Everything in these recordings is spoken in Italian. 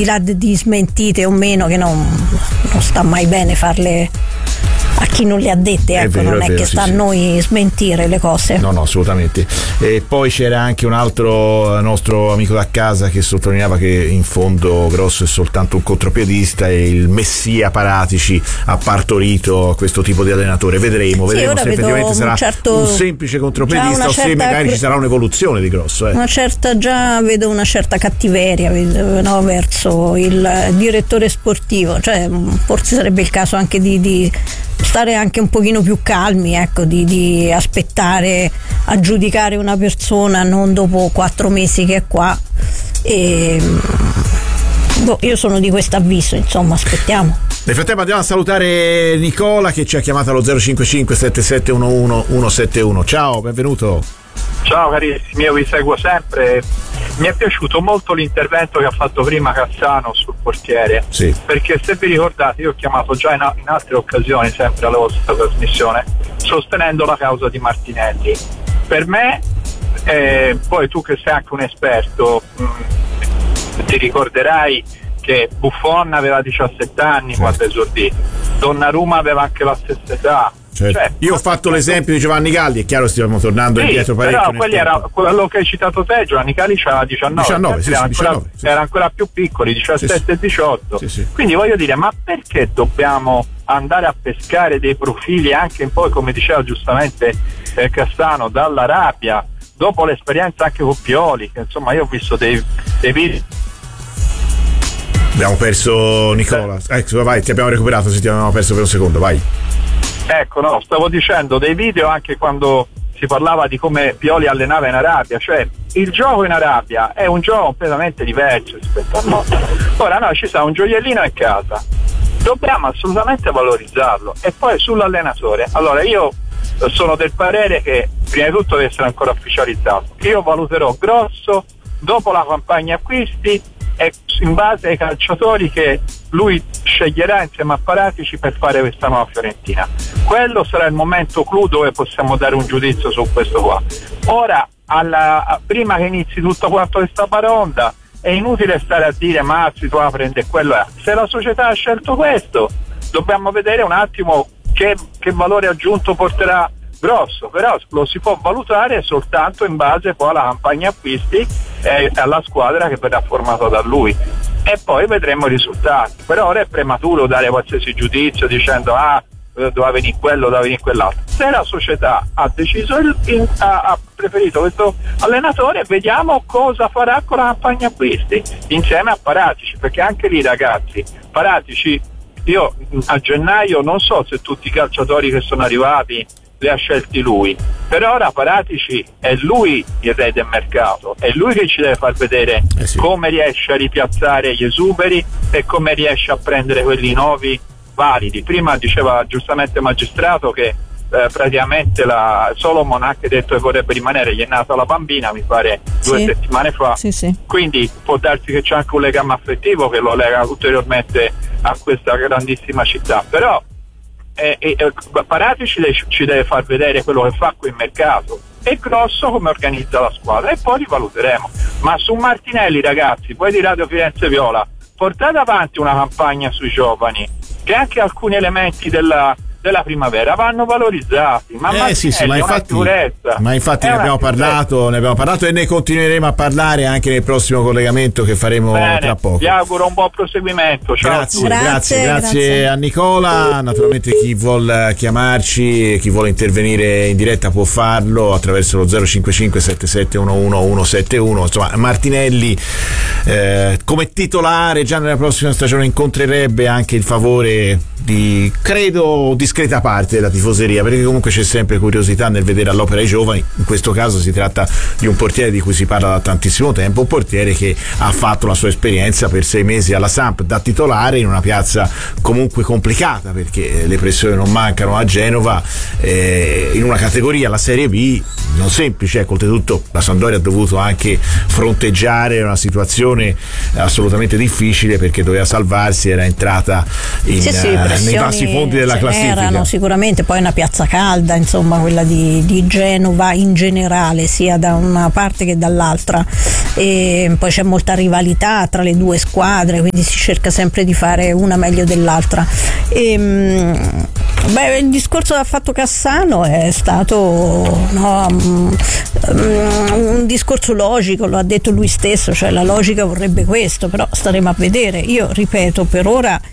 di là di smentite o meno, che non sta mai bene farle a chi non le ha dette, ecco, vero, non è che sta a noi smentire le cose. No, assolutamente. E poi c'era anche un altro nostro amico da casa che sottolineava che in fondo Grosso è soltanto un contropiedista e il messia Paratici ha partorito questo tipo di allenatore. Vedremo se effettivamente sarà un semplice contropiedista o se magari ci sarà un'evoluzione di Grosso. Già vedo una certa cattiveria, no, verso il direttore sportivo, cioè forse sarebbe il caso anche di stare anche un pochino più calmi, ecco, di aspettare a giudicare una persona non dopo 4 mesi che è qua. E io sono di questo avviso, insomma, aspettiamo. Nel frattempo andiamo a salutare Nicola che ci ha chiamato allo 055 7711 171. Ciao, benvenuto. Ciao carissimi, io vi seguo sempre. Mi è piaciuto molto l'intervento che ha fatto prima Cassano sul portiere, sì. Perché se vi ricordate io ho chiamato già in altre occasioni, sempre alla vostra trasmissione, sostenendo la causa di Martinelli. Per me, poi tu che sei anche un esperto, ti ricorderai che Buffon aveva 17 anni quando esordì, Donnarumma aveva anche la stessa età. Certo. Cioè, io ho fatto l'esempio di Giovanni Galli, è chiaro stiamo tornando indietro parecchio. Però quello che hai citato te, Giovanni Galli c'era 19, era ancora più piccoli, 17 e 18. Sì. Quindi voglio dire, ma perché dobbiamo andare a pescare dei profili anche poi, come diceva giustamente Cassano, dalla rabbia, dopo l'esperienza anche con Pioli, che insomma io ho visto dei video. Abbiamo perso Nicola. Vai, ti abbiamo recuperato, se ti abbiamo perso per un secondo, vai. Ecco, no, stavo dicendo dei video anche quando si parlava di come Pioli allenava in Arabia, cioè il gioco in Arabia è un gioco completamente diverso rispetto a noi. Ora noi ci sta un gioiellino in casa, dobbiamo assolutamente valorizzarlo. E poi sull'allenatore, allora io sono del parere che prima di tutto deve essere ancora ufficializzato. Io valuterò Grosso dopo la campagna acquisti e in base ai calciatori che lui sceglierà insieme a Paratici per fare questa nuova Fiorentina. Quello sarà il momento clou dove possiamo dare un giudizio su questo qua. Ora, prima che inizi tutto quanto questa baronda, è inutile stare a dire Mazzi tu la prende quello è. Se la società ha scelto questo, dobbiamo vedere un attimo che valore aggiunto porterà Grosso, però lo si può valutare soltanto in base poi alla campagna acquisti e alla squadra che verrà formata da lui, e poi vedremo i risultati. Per ora è prematuro dare qualsiasi giudizio dicendo doveva venire quello, doveva venire quell'altro. Se la società ha deciso ha preferito questo allenatore, vediamo cosa farà con la campagna acquisti insieme a Paratici, perché anche lì ragazzi, Paratici, io a gennaio non so se tutti i calciatori che sono arrivati li ha scelti lui, per ora Paratici è lui il re del mercato, è lui che ci deve far vedere come riesce a ripiazzare gli esuberi e come riesce a prendere quelli nuovi validi. Prima diceva giustamente Magistrato che praticamente Solomon ha anche detto che vorrebbe rimanere, gli è nata la bambina mi pare 2 settimane fa, quindi può darsi che c'è anche un legame affettivo che lo lega ulteriormente a questa grandissima città, però Paratici ci deve far vedere quello che fa qui in mercato e Grosso come organizza la squadra e poi rivaluteremo. Ma su Martinelli ragazzi, voi di Radio Firenze Viola portate avanti una campagna sui giovani, che anche alcuni elementi della primavera vanno valorizzati, ma infatti ne abbiamo parlato e ne continueremo a parlare anche nel prossimo collegamento che faremo tra poco. Vi auguro un buon proseguimento. Ciao. Grazie a Nicola. Naturalmente chi vuol chiamarci, chi vuole intervenire in diretta può farlo attraverso lo 055 7711 171. Insomma, Martinelli come titolare già nella prossima stagione incontrerebbe anche il favore di, credo, discreta parte della tifoseria, perché comunque c'è sempre curiosità nel vedere all'opera i giovani. In questo caso si tratta di un portiere di cui si parla da tantissimo tempo, un portiere che ha fatto la sua esperienza per 6 mesi alla Samp da titolare in una piazza comunque complicata, perché le pressioni non mancano a Genova, in una categoria, la Serie B, non semplice. Ecco, oltretutto la Sampdoria ha dovuto anche fronteggiare una situazione assolutamente difficile, perché doveva salvarsi, era entrata nei bassi fondi della classifica, sembrano sicuramente, poi una piazza calda, insomma, quella di Genova in generale, sia da una parte che dall'altra, e poi c'è molta rivalità tra le due squadre, quindi si cerca sempre di fare una meglio dell'altra. Il discorso che ha fatto Cassano è stato un discorso logico, lo ha detto lui stesso, cioè la logica vorrebbe questo, però staremo a vedere. Io ripeto, per ora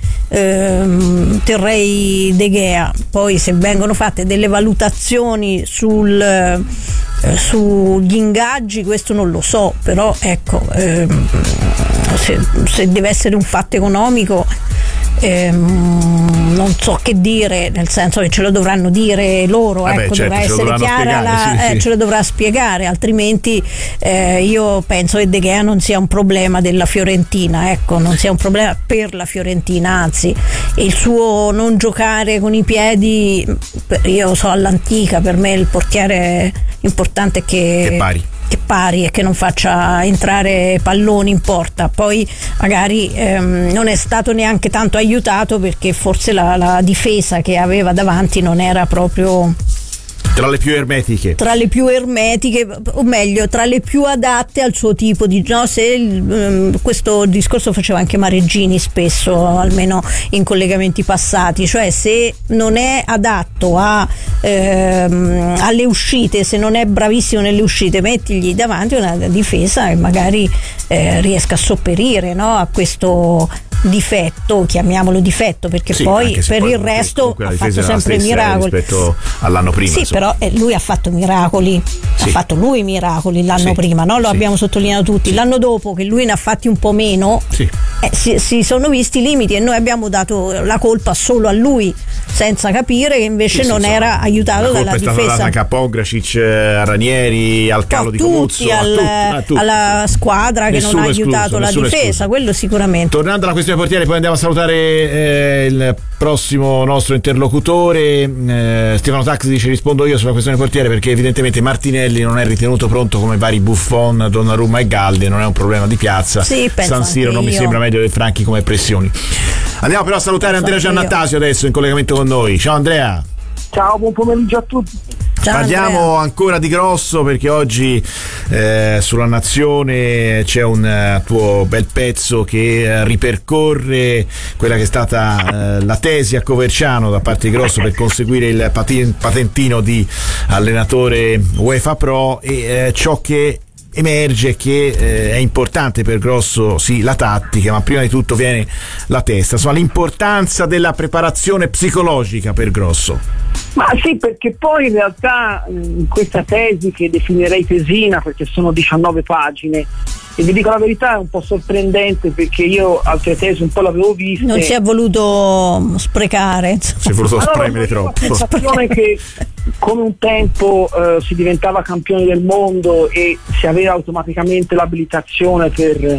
terrei De Gea, poi se vengono fatte delle valutazioni sugli ingaggi questo non lo so, però ecco, se deve essere un fatto economico non so che dire, nel senso che ce lo dovranno dire loro, ecco, certo, dovrà essere chiara, ce lo dovrà spiegare, altrimenti io penso che De Gea non sia un problema della Fiorentina, ecco, non sia un problema per la Fiorentina, anzi il suo non giocare con i piedi, io so all'antica, per me il portiere importante è che pari e che non faccia entrare palloni in porta. Poi magari non è stato neanche tanto aiutato perché forse la difesa che aveva davanti non era proprio tra le più ermetiche, o meglio tra le più adatte al suo tipo di questo discorso faceva anche Mareggini spesso, almeno in collegamenti passati, cioè se non è adatto alle uscite, se non è bravissimo nelle uscite, mettigli davanti una difesa che magari riesca a sopperire, no, a questo difetto, chiamiamolo difetto, perché poi per il resto ha fatto sempre miracoli rispetto all'anno prima. Sì, però lui ha fatto miracoli, ha fatto lui miracoli l'anno prima, no? Lo abbiamo sottolineato tutti. L'anno dopo, che lui ne ha fatti un po' meno, si sono visti i limiti e noi abbiamo dato la colpa solo a lui, senza capire che invece non era aiutato dalla difesa. La colpa è stata data a Pongracic, a Ranieri, al calo di Comuzzo, alla squadra che non ha aiutato la difesa, quello sicuramente. Tornando alla questione portiere, poi andiamo a salutare il prossimo nostro interlocutore. Stefano Tax dice: rispondo io sulla questione portiere, perché evidentemente Martinelli non è ritenuto pronto come vari Buffon, Donnarumma e Galdi, non è un problema di piazza. San Siro non mi sembra meglio del Franchi come pressioni. Andiamo però a salutare Andrea Giannattasio adesso in collegamento con noi. Ciao Andrea. Ciao, buon pomeriggio a tutti. Parliamo ancora di grosso, perché oggi sulla Nazione c'è un tuo bel pezzo che ripercorre quella che è stata la tesi a Coverciano da parte di Grosso per conseguire il patentino di allenatore UEFA Pro, e ciò che emerge che è importante per Grosso la tattica, ma prima di tutto viene la testa, insomma l'importanza della preparazione psicologica per Grosso. Ma sì, perché poi in realtà in questa tesi, che definirei tesina perché sono 19 pagine, e vi dico la verità, è un po' sorprendente, perché io altre tesi un po' l'avevo viste. Non si è voluto sprecare, si è voluto spremere troppo. La sensazione che come un tempo si diventava campioni del mondo e si aveva automaticamente l'abilitazione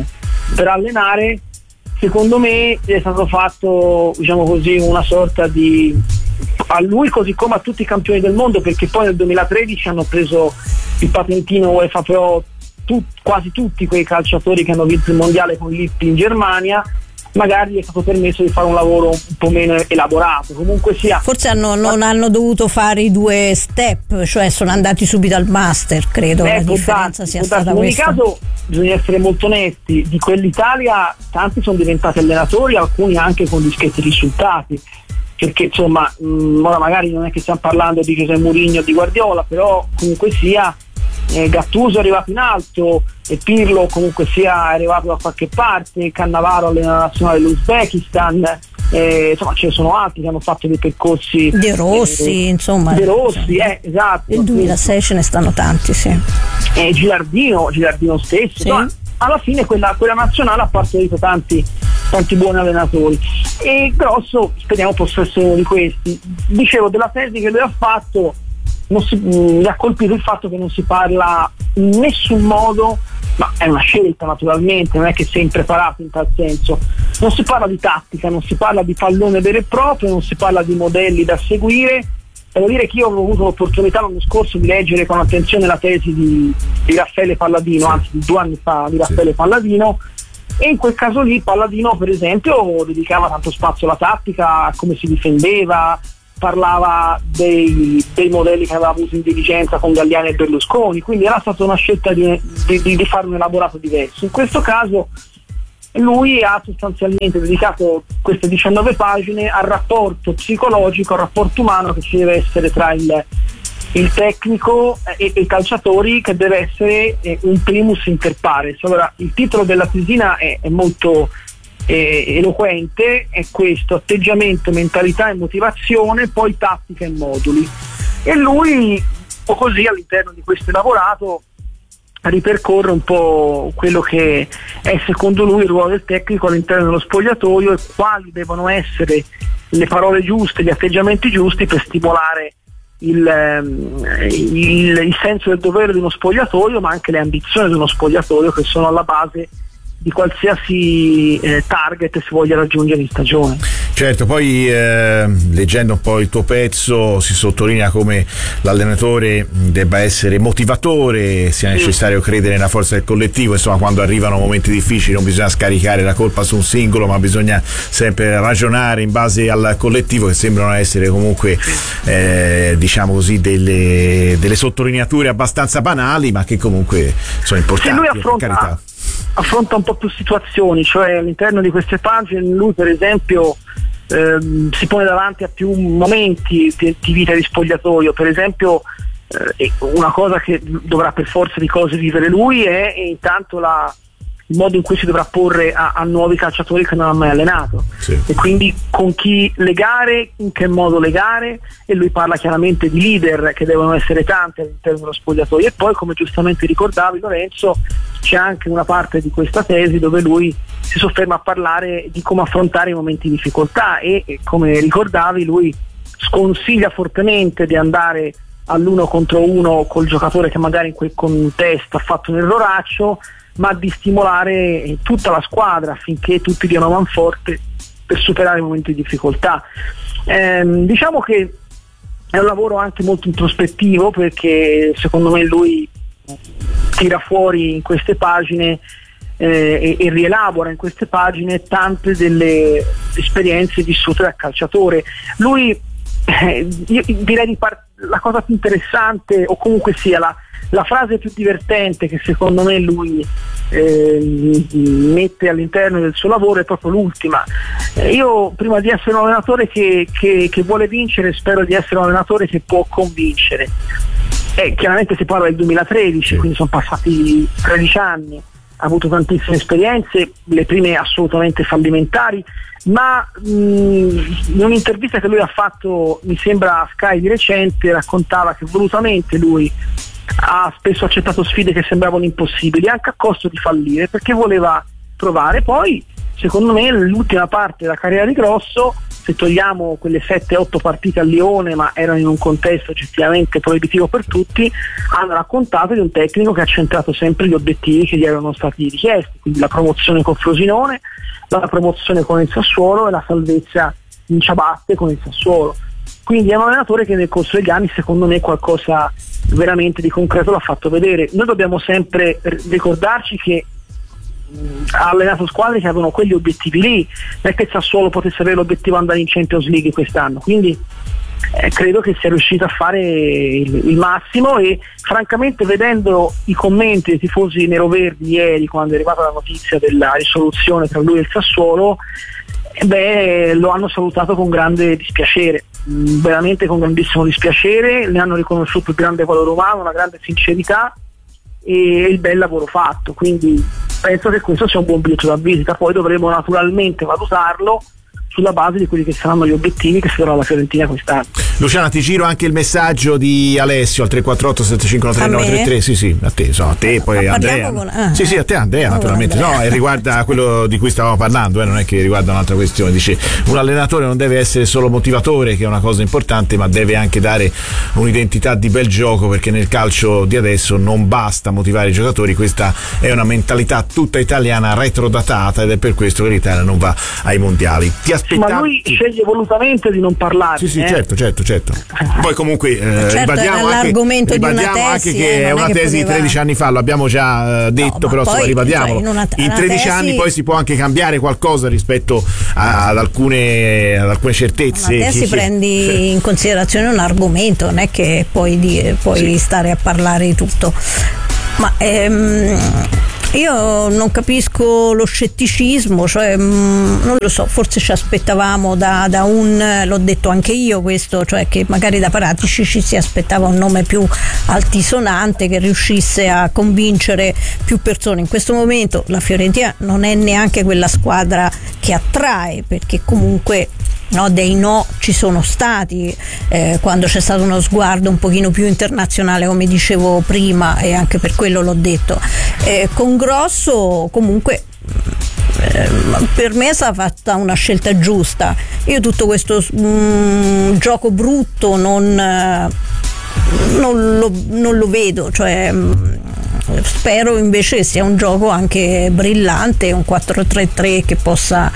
per allenare, secondo me è stato fatto, diciamo così, una sorta di, a lui così come a tutti i campioni del mondo, perché poi nel 2013 hanno preso il patentino UEFA Pro quasi tutti quei calciatori che hanno vinto il mondiale con Lippi in Germania. Magari è stato permesso di fare un lavoro un po' meno elaborato, comunque sia. Forse non hanno dovuto fare i 2 step, cioè sono andati subito al master, credo la differenza sia stata questa. In ogni caso bisogna essere molto onesti, di quell'Italia tanti sono diventati allenatori, alcuni anche con discreti risultati, perché insomma ora magari non è che stiamo parlando di José Mourinho o di Guardiola, però comunque sia Gattuso è arrivato in alto, e Pirlo comunque sia arrivato da qualche parte, Cannavaro allena la nazionale dell'Uzbekistan, insomma ce ne sono altri che hanno fatto dei percorsi. De Rossi, insomma. De Rossi, esatto. Nel 2006 ce ne stanno tanti, sì. Gilardino stesso, sì. Alla fine quella nazionale ha partorito tanti buoni allenatori, e Grosso speriamo possa essere uno di questi. Dicevo, della tesi che lui ha fatto, mi ha colpito il fatto che non si parla in nessun modo, ma è una scelta naturalmente, non è che sei impreparato in tal senso, non si parla di tattica, non si parla di pallone vero e proprio, non si parla di modelli da seguire. Devo dire che io ho avuto l'opportunità l'anno scorso di leggere con attenzione la tesi di Raffaele Palladino, anzi di 2 anni fa, di Raffaele Palladino, e in quel caso lì Palladino per esempio dedicava tanto spazio alla tattica, a come si difendeva, parlava dei modelli che aveva avuto in dirigenza con Galliani e Berlusconi, quindi era stata una scelta di fare un elaborato diverso. In questo caso lui ha sostanzialmente dedicato queste 19 pagine al rapporto psicologico, al rapporto umano che ci deve essere tra il tecnico e i calciatori, che deve essere un primus inter pares. Allora, il titolo della tesina è molto eloquente, è questo: atteggiamento, mentalità e motivazione, poi tattica e moduli. E lui, un po' così, all'interno di questo elaborato ripercorre un po' quello che è secondo lui il ruolo del tecnico all'interno dello spogliatoio e quali devono essere le parole giuste, gli atteggiamenti giusti per stimolare il senso del dovere di uno spogliatoio, ma anche le ambizioni di uno spogliatoio, che sono alla base di qualsiasi target si voglia raggiungere in stagione. Certo, poi leggendo un po' il tuo pezzo si sottolinea come l'allenatore debba essere motivatore, sia necessario credere nella forza del collettivo. Insomma, quando arrivano momenti difficili non bisogna scaricare la colpa su un singolo, ma bisogna sempre ragionare in base al collettivo, che sembrano essere comunque diciamo così delle sottolineature abbastanza banali, ma che comunque sono importanti. Lui affronta un po' più situazioni, cioè all'interno di queste pagine lui per esempio si pone davanti a più momenti di vita di spogliatoio. Per esempio una cosa che dovrà per forza di cose vivere lui è intanto il modo in cui si dovrà porre a nuovi calciatori che non ha mai allenato, sì. E quindi con chi legare, in che modo legare, e lui parla chiaramente di leader che devono essere tanti all'interno dello spogliatoio. E poi, come giustamente ricordavi Lorenzo, c'è anche una parte di questa tesi dove lui si sofferma a parlare di come affrontare i momenti di difficoltà e come ricordavi lui sconsiglia fortemente di andare all'1 contro 1 col giocatore che magari in quel contesto ha fatto un erroraccio, ma di stimolare tutta la squadra affinché tutti diano manforte per superare i momenti di difficoltà. Diciamo che è un lavoro anche molto introspettivo, perché secondo me lui tira fuori in queste pagine e rielabora in queste pagine tante delle esperienze vissute da calciatore. Lui io direi la cosa più interessante, o comunque sia la frase più divertente che secondo me lui mette all'interno del suo lavoro, è proprio l'ultima. Io prima di essere un allenatore che vuole vincere, spero di essere un allenatore che può convincere. Chiaramente si parla del 2013, quindi sono passati 13 anni, ha avuto tantissime esperienze, le prime assolutamente fallimentari, ma in un'intervista che lui ha fatto, mi sembra a Sky di recente, raccontava che volutamente lui ha spesso accettato sfide che sembravano impossibili, anche a costo di fallire, perché voleva provare. Poi secondo me l'ultima parte della carriera di Grosso, se togliamo quelle 7-8 partite a Lione, ma erano in un contesto oggettivamente proibitivo per tutti, hanno raccontato di un tecnico che ha centrato sempre gli obiettivi che gli erano stati richiesti, quindi la promozione con Frosinone, la promozione con il Sassuolo e la salvezza in ciabatte con il Sassuolo. Quindi è un allenatore che nel corso degli anni secondo me qualcosa veramente di concreto l'ha fatto vedere. Noi dobbiamo sempre ricordarci che ha allenato squadre che avevano quegli obiettivi lì, non è che il Sassuolo potesse avere l'obiettivo di andare in Champions League quest'anno, quindi credo che sia riuscito a fare il massimo. E francamente, vedendo i commenti dei tifosi neroverdi ieri quando è arrivata la notizia della risoluzione tra lui e il Sassuolo, lo hanno salutato con grande dispiacere, veramente con grandissimo dispiacere. Ne hanno riconosciuto il grande valore umano, la grande sincerità e il bel lavoro fatto, quindi penso che questo sia un buon biglietto da visita. Poi dovremo naturalmente valutarlo sulla base di quelli che saranno gli obiettivi che si darà la Fiorentina quest'anno. Luciana, ti giro anche il messaggio di Alessio al 348 7513933. Sì, a te poi Andrea. Sì, a te Andrea, naturalmente. No, riguarda quello di cui stavamo parlando, non è che riguarda un'altra questione. Dice: un allenatore non deve essere solo motivatore, che è una cosa importante, ma deve anche dare un'identità di bel gioco, perché nel calcio di adesso non basta motivare i giocatori, questa è una mentalità tutta italiana retrodatata ed è per questo che l'Italia non va ai mondiali. Ti aspettava. Ma lui sceglie volutamente di non parlare. Sì, certo. Poi comunque ribadiamo l'argomento di una tesi, anche che è una tesi di 13 anni fa, lo abbiamo già detto, però insomma ribadiamolo. In 13 anni poi si può anche cambiare qualcosa rispetto ad alcune certezze. Una tesi prendi in considerazione un argomento, non è che puoi stare a parlare di tutto. Ma io non capisco lo scetticismo, cioè non lo so, forse ci aspettavamo l'ho detto anche io questo, cioè che magari da Paratici ci si aspettava un nome più altisonante che riuscisse a convincere più persone. In questo momento la Fiorentina non è neanche quella squadra che attrae, perché comunque dei no ci sono stati quando c'è stato uno sguardo un pochino più internazionale, come dicevo prima, e anche per quello l'ho detto. Con Grosso comunque per me è stata fatta una scelta giusta. Io tutto questo gioco brutto non lo vedo, cioè spero invece che sia un gioco anche brillante, un 4-3-3 che possa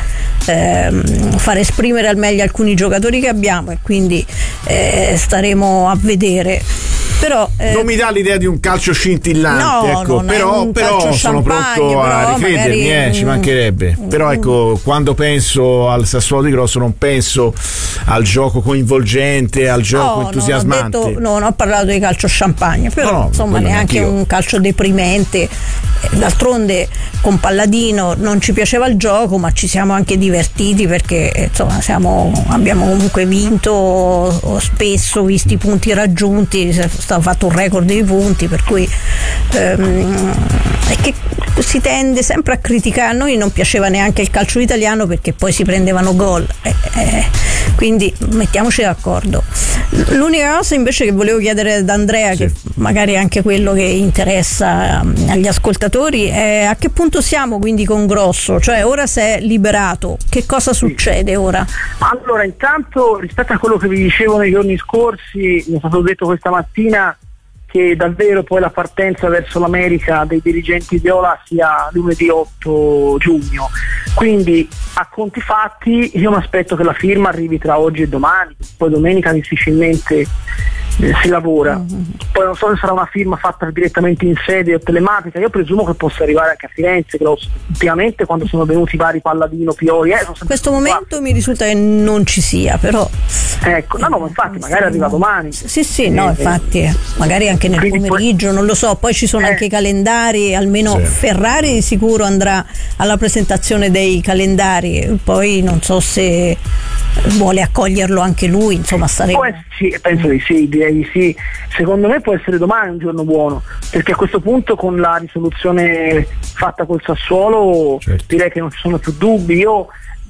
far esprimere al meglio alcuni giocatori che abbiamo, e quindi staremo a vedere. Però, non mi dà l'idea di un calcio scintillante, ecco, però sono pronto a ricredermi, magari, ci mancherebbe. Però ecco, quando penso al Sassuolo di Grosso non penso al gioco coinvolgente, al gioco entusiasmante. Non ho parlato di calcio champagne, però insomma neanche un calcio deprimente. D'altronde con Palladino non ci piaceva il gioco, ma ci siamo anche divertiti, perché insomma abbiamo comunque vinto spesso, visti i punti raggiunti, è stato fatto un record di punti, per cui è che si tende sempre a criticare. A noi non piaceva neanche il calcio italiano perché poi si prendevano gol, quindi mettiamoci d'accordo. L'unica cosa invece che volevo chiedere ad Andrea, che magari è anche quello che interessa agli ascoltatori, è a che punto siamo quindi con Grosso, cioè ora si è liberato, che cosa succede ora? Allora, intanto rispetto a quello che vi dicevo nei giorni scorsi, mi è stato detto questa mattina che davvero poi la partenza verso l'America dei dirigenti viola sia lunedì 8 giugno, quindi a conti fatti io mi aspetto che la firma arrivi tra oggi e domani, poi domenica difficilmente si lavora. Poi non so se sarà una firma fatta direttamente in sede o telematica, io presumo che possa arrivare anche a Firenze, che ultimamente quando sono venuti vari Palladino, Pioli in questo momento mi risulta che non ci sia, però ecco, no, infatti magari arriva domani. Sì, infatti magari anche nel pomeriggio, non lo so. Poi ci sono anche i calendari, almeno Ferrari di sicuro andrà alla presentazione dei calendari, poi non so se vuole accoglierlo anche lui, insomma penso di sì, direi di sì. Secondo me può essere domani un giorno buono, perché a questo punto con la risoluzione fatta col Sassuolo direi che non ci sono più dubbi. Io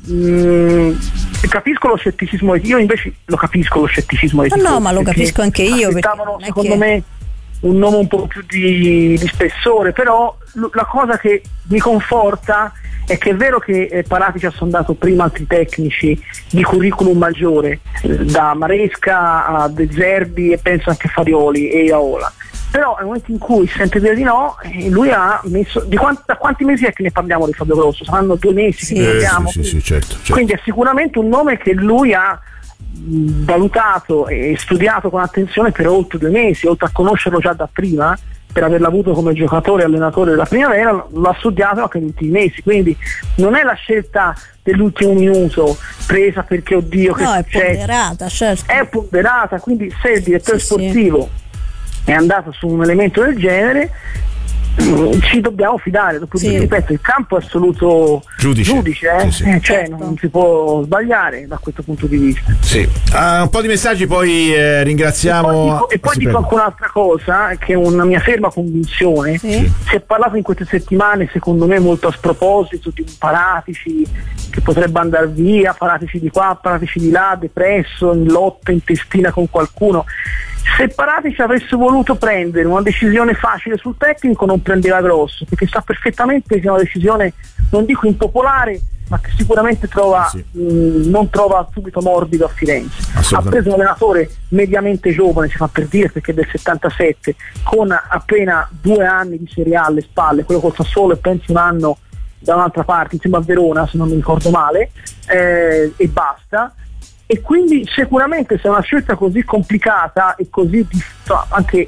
capisco lo scetticismo, io invece lo capisco lo scetticismo ma lo capisco anche io, aspettavano secondo me un nome un po' più di spessore, però la cosa che mi conforta è che è vero che Paratici ha sondato prima altri tecnici di curriculum maggiore, da Maresca a De Zerbi e penso anche Farioli e Iaola, però nel momento in cui si sente dire di no, lui ha messo da quanti mesi è che ne parliamo di Fabio Grosso? Saranno 2 mesi che ne parliamo, certo. Quindi è sicuramente un nome che lui ha valutato e studiato con attenzione per oltre 2 mesi, oltre a conoscerlo già da prima, per averlo avuto come giocatore e allenatore della primavera, l'ha studiato anche negli ultimi mesi, quindi non è la scelta dell'ultimo minuto presa perché oddio che è ponderata, certo. È ponderata, quindi se il direttore sportivo è andato su un elemento del genere ci dobbiamo fidare. Ripeto, il campo è assoluto giudice. Cioè non si può sbagliare da questo punto di vista. Un po' di messaggi, poi ringraziamo e poi dico anche un'altra cosa che è una mia ferma convinzione. Si è parlato in queste settimane, secondo me molto a sproposito, di un Paratici che potrebbe andare via, Paratici di qua, Paratici di là, depresso, in lotta intestina con qualcuno. Se Paratici avesse voluto prendere una decisione facile sul tecnico non prendeva Grosso, perché sa perfettamente che è una decisione, non dico impopolare, ma che sicuramente non trova subito morbido a Firenze. Ha preso un allenatore mediamente giovane, si fa per dire, perché è del 77, con appena 2 anni di Serie A alle spalle, quello col Sassuolo e penso un anno da un'altra parte, insieme a Verona se non mi ricordo male, e basta. E quindi sicuramente se è una scelta così complicata e così anche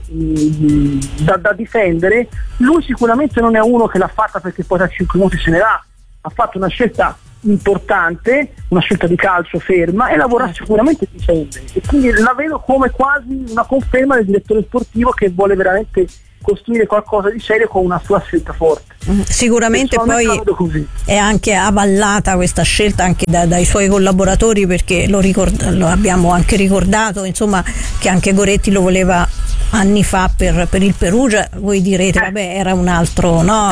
da difendere, lui sicuramente non è uno che l'ha fatta perché poi tra 5 minuti se ne va, ha fatto una scelta importante, una scelta di calcio ferma, e lavora sicuramente difendere, e quindi la vedo come quasi una conferma del direttore sportivo che vuole veramente costruire qualcosa di serio con una sua scelta forte. Sicuramente poi è anche avallata questa scelta anche dai suoi collaboratori, perché lo abbiamo anche ricordato, insomma, che anche Goretti lo voleva anni fa per il Perugia. Voi direte vabbè, era un altro, no?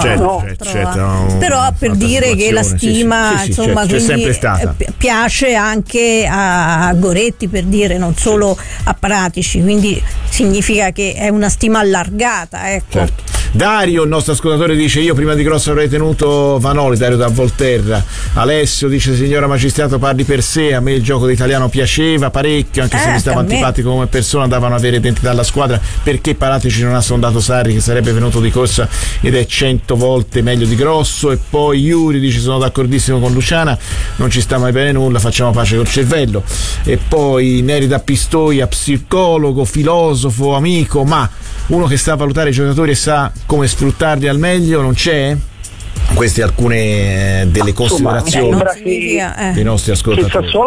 Certo, però per dire che la stima insomma, c'è sempre stata. Piace anche a Goretti, per dire, non solo a Paratici, quindi significa che è una stima allargata, ecco. Certo. Dario, il nostro ascoltatore, dice: io prima di Grosso avrei tenuto Vanoli. Dario da Volterra. Alessio dice: signora Magistrato, parli per sé, a me il gioco d'italiano piaceva parecchio, anche se mi stava antipatico come persona, davano avere identità alla squadra. Perché Paratici non ha sondato Sarri, che sarebbe venuto di corsa ed è 100 volte meglio di Grosso? E poi Yuri dice: sono d'accordissimo con Luciana, non ci sta mai bene nulla, facciamo pace col cervello. E poi Neri da Pistoia, psicologo, filosofo, amico, ma uno che sa valutare i giocatori e sa come sfruttarli al meglio non c'è? Queste alcune delle considerazioni dei nostri ascoltatori. Il Sassuolo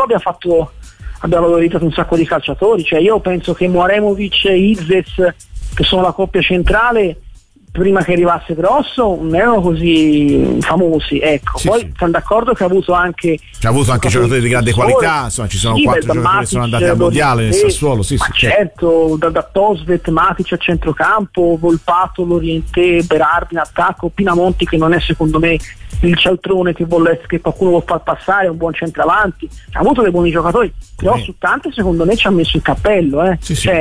abbiamo valorizzato un sacco di calciatori, cioè io penso che Moremovic e Izes, che sono la coppia centrale, prima che arrivasse Grosso non erano così famosi, ecco. Poi sono d'accordo che ha avuto anche giocatori di grande qualità, insomma ci sono 4 giocatori che sono andati al mondiale nel Sassuolo, certo, da Tosvet, Matic a centrocampo, Volpato, Lorientè, Berardi in attacco, Pinamonti, che non è secondo me il cialtrone che qualcuno vuol far passare, è un buon centravanti, ha avuto dei buoni giocatori, però su tante secondo me ci ha messo il cappello, è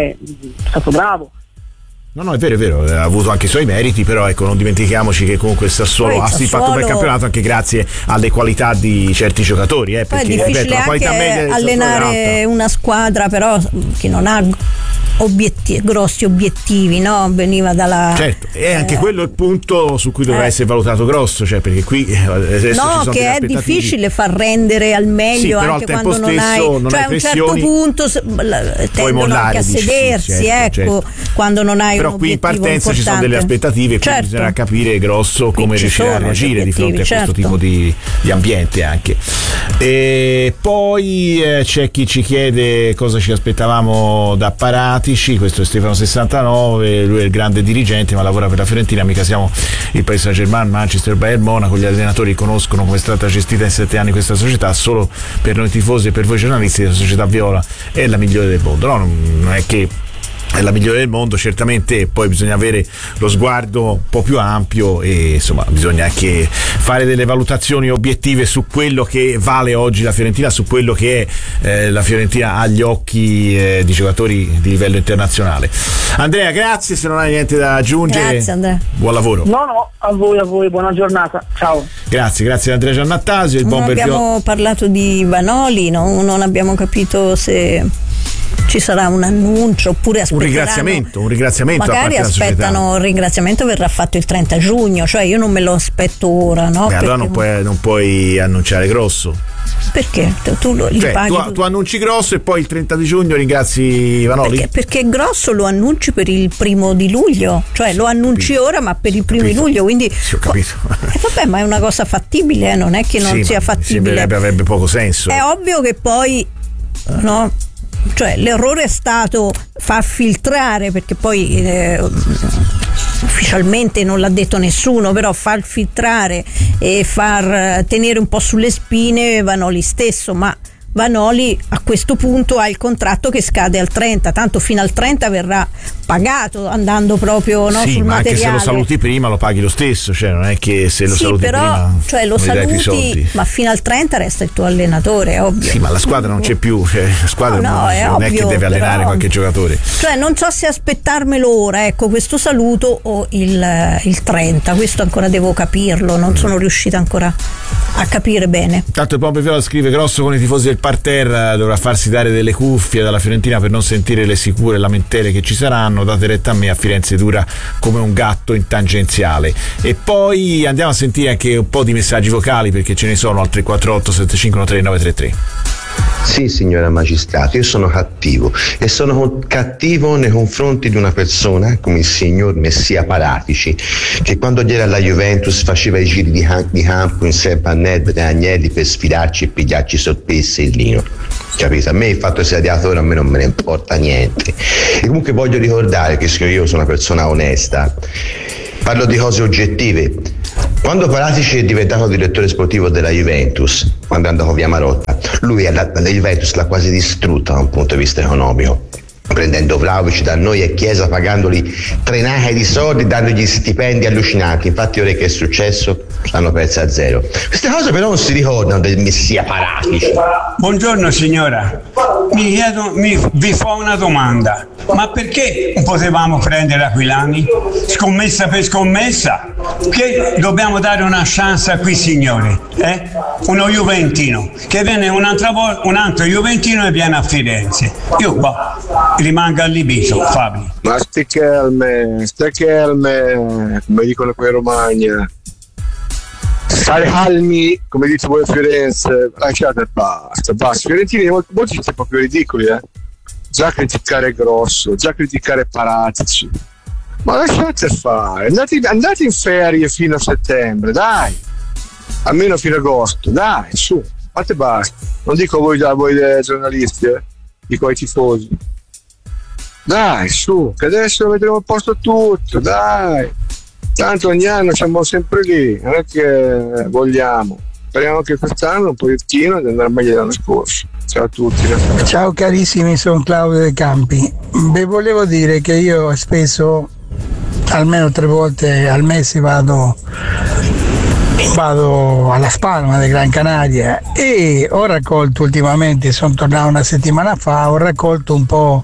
stato bravo. No, è vero, ha avuto anche i suoi meriti, però ecco, non dimentichiamoci che comunque il Sassuolo ha fatto un bel campionato anche grazie alle qualità di certi giocatori, perché è difficile anche allenare una squadra però che non ha grossi obiettivi, no? Veniva dalla certo, è anche quello il punto su cui dovrà essere valutato Grosso, cioè perché qui no, che è difficile far rendere al meglio, però anche quando non hai a un certo punto tendono anche a sedersi, ecco, quando non hai però qui in partenza ci sono delle aspettative, quindi bisognerà capire Grosso come riuscirà a reagire di fronte a questo tipo di ambiente anche. E poi c'è chi ci chiede cosa ci aspettavamo da Paratici. Questo è Stefano 69, lui è il grande dirigente ma lavora per la Fiorentina, mica siamo il Paris Saint-Germain, Manchester, Bayern Monaco. Gli allenatori conoscono come è stata gestita in 7 anni questa società. Solo per noi tifosi e per voi giornalisti la società viola è la migliore del mondo, no? Non è che è la migliore del mondo, certamente poi bisogna avere lo sguardo un po' più ampio e insomma bisogna anche fare delle valutazioni obiettive su quello che vale oggi la Fiorentina, su quello che è la Fiorentina agli occhi di giocatori di livello internazionale. Andrea, grazie, se non hai niente da aggiungere. Grazie Andrea. Buon lavoro. No, a voi, buona giornata, ciao. Grazie Andrea Giannattasio. Non abbiamo parlato di Vanoli, non abbiamo capito se ci sarà un annuncio oppure un ringraziamento magari aspettano un ringraziamento, verrà fatto il 30 giugno, cioè io non me lo aspetto ora, no? Allora non puoi annunciare Grosso. Perché? Tu annunci Grosso e poi il 30 di giugno ringrazi Vanoli? Perché Grosso lo annunci per il 1 di luglio, cioè lo annunci ora ma per il 1 di luglio, quindi sì, ho capito. Vabbè, ma è una cosa fattibile, non è che non sia fattibile, avrebbe poco senso. È ovvio che poi no, cioè l'errore è stato far filtrare, perché poi ufficialmente non l'ha detto nessuno, però far filtrare e far tenere un po' sulle spine Vanoli stesso, ma Vanoli a questo punto ha il contratto che scade al 30, tanto fino al 30 verrà pagato andando proprio sul ma materiale. Anche se lo saluti prima lo paghi lo stesso, cioè non è che se lo saluti però, prima lo saluti, ma fino al 30 resta il tuo allenatore, è ovvio. Sì, ma la squadra non c'è più, cioè la squadra non è che deve allenare qualche giocatore. Cioè non so se aspettarmelo ora, ecco, questo saluto o il 30, questo ancora devo capirlo, non sono riuscita ancora a capire bene. Tanto il Pompe Viola scrive: Grosso con i tifosi del parterre dovrà farsi dare delle cuffie dalla Fiorentina per non sentire le sicure lamentele che ci saranno. hanno date retta a me, a Firenze dura come un gatto in tangenziale. E poi andiamo a sentire anche un po' di messaggi vocali, perché ce ne sono al 348 7513 933. Sì, signora magistrato, io sono cattivo e sono cattivo nei confronti di una persona come il signor Messia Paratici, che quando era alla Juventus faceva i giri di campo insieme a Nedved e Agnelli per sfidarci e pigliarci sorprese il lino. Capito? A me il fatto di essere gladiatore a me non me ne importa niente. E comunque voglio ricordare che io sono una persona onesta, parlo di cose oggettive. Quando Paratici è diventato direttore sportivo della Juventus, quando è andato via Marotta, lui la Juventus l'ha quasi distrutta da un punto di vista economico, prendendo Vlahovic da noi e Chiesa, pagandoli trenache di soldi, dandogli stipendi allucinanti. Infatti ora che è successo? L'hanno persa a zero. Queste cose però non si ricordano del Messia Paratici. Buongiorno signora, vi fa una domanda: ma perché non potevamo prendere Aquilani? Scommessa per scommessa? Che dobbiamo dare una chance a qui signore, uno juventino che viene un altro juventino e viene a Firenze. Io rimango allibito, Fabio. Ma ste calme, come dicono qui in Romagna. Stare calmi, come dite voi a Firenze, lasciate e basta. Fiorentini molti siete proprio ridicoli, già criticare Grosso, già criticare Paratici, ma lasciate fare, andate in ferie fino a settembre, dai, almeno fino a agosto, dai, su, fate basta. Non dico voi giornalisti, dico ai tifosi, dai, su, che adesso vedremo a posto tutto, dai, tanto ogni anno siamo sempre lì, non è che vogliamo. Speriamo che quest'anno un pochettino di andare meglio dell'anno scorso. Ciao a tutti. Ciao carissimi, sono Claudio De Campi. Volevo dire che io spesso, almeno 3 volte al mese, vado alla Spalma di Gran Canaria e ho raccolto ultimamente, sono tornato una settimana fa, ho raccolto un po'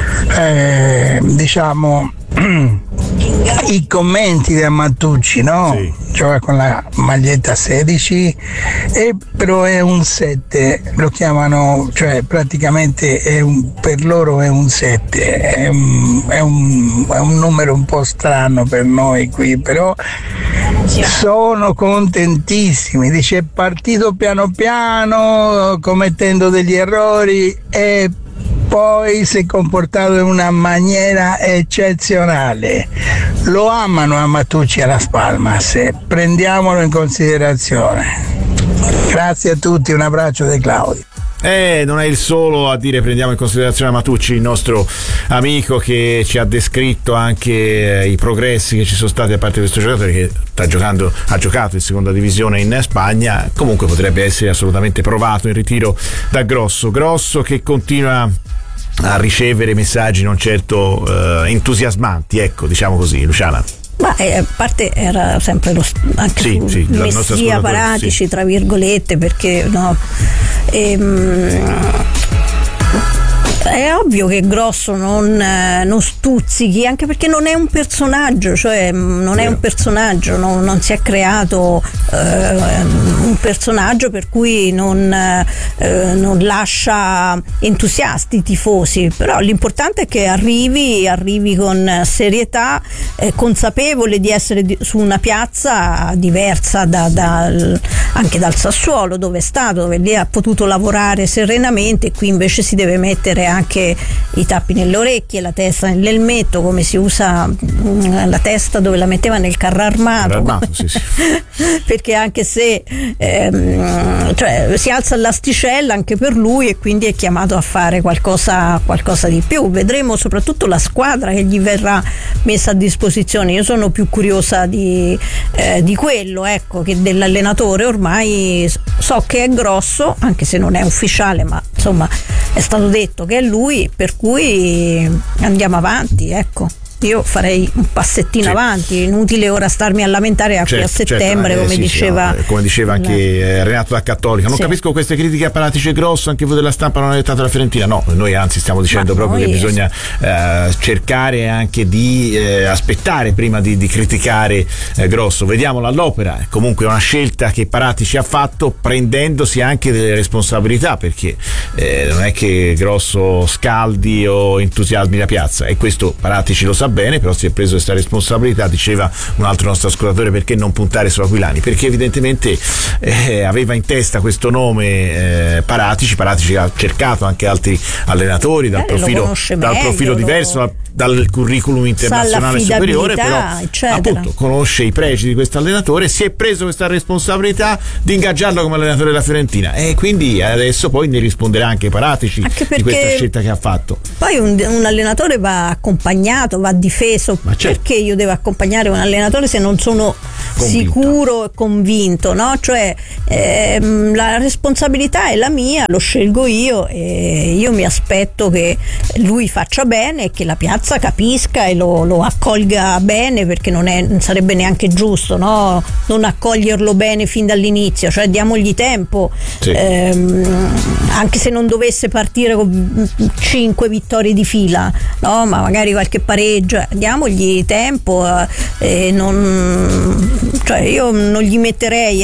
i commenti di Amattucci, no? Sì. Gioca con la maglietta 16 però è un 7, lo chiamano, cioè praticamente per loro è un 7, è un numero un po' strano per noi qui, però sono contentissimi, dice è partito piano piano commettendo degli errori e poi si è comportato in una maniera eccezionale. Lo amano Amattucci alla Spalmas, prendiamolo in considerazione. Grazie a tutti, un abbraccio da Claudio. Non è il solo a dire prendiamo in considerazione Amattucci, il nostro amico che ci ha descritto anche i progressi che ci sono stati da parte di questo giocatore che ha giocato in seconda divisione in Spagna. Comunque potrebbe essere assolutamente provato in ritiro da Grosso che continua a ricevere messaggi non certo entusiasmanti, ecco, diciamo così. Luciana. Ma a parte era sempre anche Messia Paratici, sì, tra virgolette, perché no, è ovvio che Grosso non stuzzichi, anche perché non è un personaggio, cioè non è un personaggio, non si è creato un personaggio per cui non lascia entusiasti i tifosi, però l'importante è che arrivi con serietà, consapevole di essere su una piazza diversa anche dal Sassuolo, dove è stato, dove lì ha potuto lavorare serenamente, e qui invece si deve mettere anche i tappi nelle orecchie, la testa nell'elmetto, come si usa la testa dove la metteva nel carro armato, sì. Perché anche se cioè, si alza l'asticella anche per lui e quindi è chiamato a fare qualcosa di più. Vedremo soprattutto la squadra che gli verrà messa a disposizione. Io sono più curiosa di quello, ecco, che dell'allenatore. Ormai so che è Grosso, anche se non è ufficiale, ma insomma è stato detto che è lui, per cui andiamo avanti, ecco. io farei un passettino avanti, inutile ora starmi a lamentare qui a settembre, come diceva anche Renato da Cattolica. Non capisco queste critiche a Paratici e Grosso, anche voi della stampa non avete dato la Fiorentina. No, noi anzi stiamo dicendo proprio che bisogna cercare anche di aspettare prima di criticare Grosso. Vediamolo all'opera, comunque è una scelta che Paratici ha fatto prendendosi anche delle responsabilità, perché non è che Grosso scaldi o entusiasmi la piazza, e questo Paratici lo sa bene, però si è preso questa responsabilità. Diceva un altro nostro ascoltatore: perché non puntare su Aquilani? Perché evidentemente aveva in testa questo nome Paratici ha cercato anche altri allenatori dal profilo diverso, dal curriculum internazionale superiore, però appunto conosce i pregi di questo allenatore, si è preso questa responsabilità di ingaggiarlo come allenatore della Fiorentina, e quindi adesso poi ne risponderà anche Paratici di questa scelta che ha fatto. Poi un allenatore va accompagnato, va difeso. Perché io devo accompagnare un allenatore se non sono sicuro e convinto, no? Cioè la responsabilità è la mia, lo scelgo io, e io mi aspetto che lui faccia bene e che la piazza capisca e lo accolga bene, perché non sarebbe neanche giusto, no? Non accoglierlo bene fin dall'inizio, cioè diamogli tempo, anche se non dovesse partire con 5 vittorie di fila, no? Ma magari qualche pareggio, diamogli tempo, cioè io non gli metterei,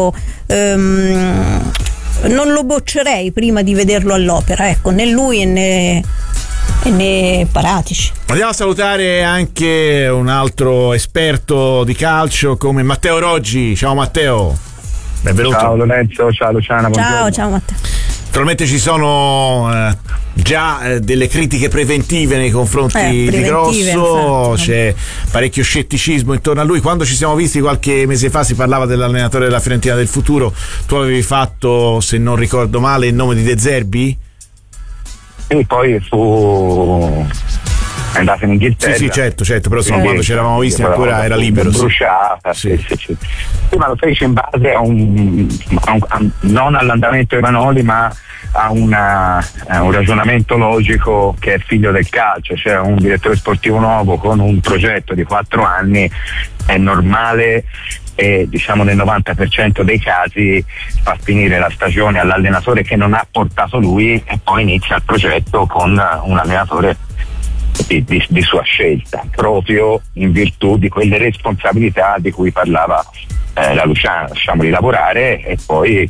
non lo boccerei prima di vederlo all'opera, né lui né Paratici. Andiamo a salutare anche un altro esperto di calcio come Matteo Roggi. Ciao Matteo, benvenuto. Ciao Lorenzo, ciao Luciana, buongiorno. Ciao Matteo. Naturalmente ci sono già delle critiche preventive nei confronti di Grosso, infatti. C'è parecchio scetticismo intorno a lui. Quando ci siamo visti qualche mese fa si parlava dell'allenatore della Fiorentina del futuro. Tu avevi fatto, se non ricordo male, il nome di De Zerbi? E poi fu andato in Inghilterra. Sì, certo, però quando ci eravamo visti ancora era libero. Bruciata, sì. Ma lo fece in base a non all'andamento di Manoli, ma a un ragionamento logico che è figlio del calcio, cioè un direttore sportivo nuovo con un progetto di 4 anni è normale, e diciamo nel 90% dei casi fa finire la stagione all'allenatore che non ha portato lui, e poi inizia il progetto con un allenatore di sua scelta, proprio in virtù di quelle responsabilità di cui parlava la Luciana. Lasciamoli lavorare e poi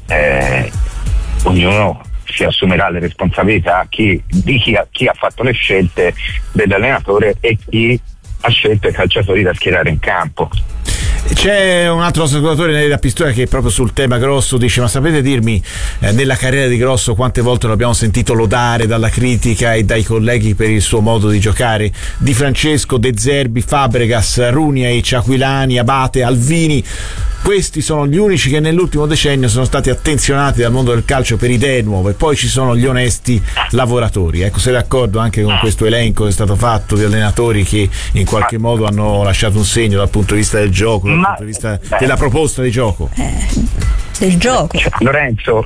ognuno si assumerà le responsabilità, chi ha fatto le scelte dell'allenatore e chi ha scelto i calciatori da schierare in campo. C'è un altro ascoltatore da Pistoia che proprio sul tema Grosso dice: ma sapete dirmi nella carriera di Grosso quante volte lo abbiamo sentito lodare dalla critica e dai colleghi per il suo modo di giocare? Di Francesco, De Zerbi, Fabregas, Runiaic, Aquilani, Abate, Alvini, questi sono gli unici che nell'ultimo decennio sono stati attenzionati dal mondo del calcio per idee nuove. Poi ci sono gli onesti lavoratori. Ecco, sei d'accordo anche con questo elenco che è stato fatto di allenatori che in qualche modo hanno lasciato un segno dal punto di vista del gioco, dal punto di vista della proposta di gioco? Del gioco. Lorenzo,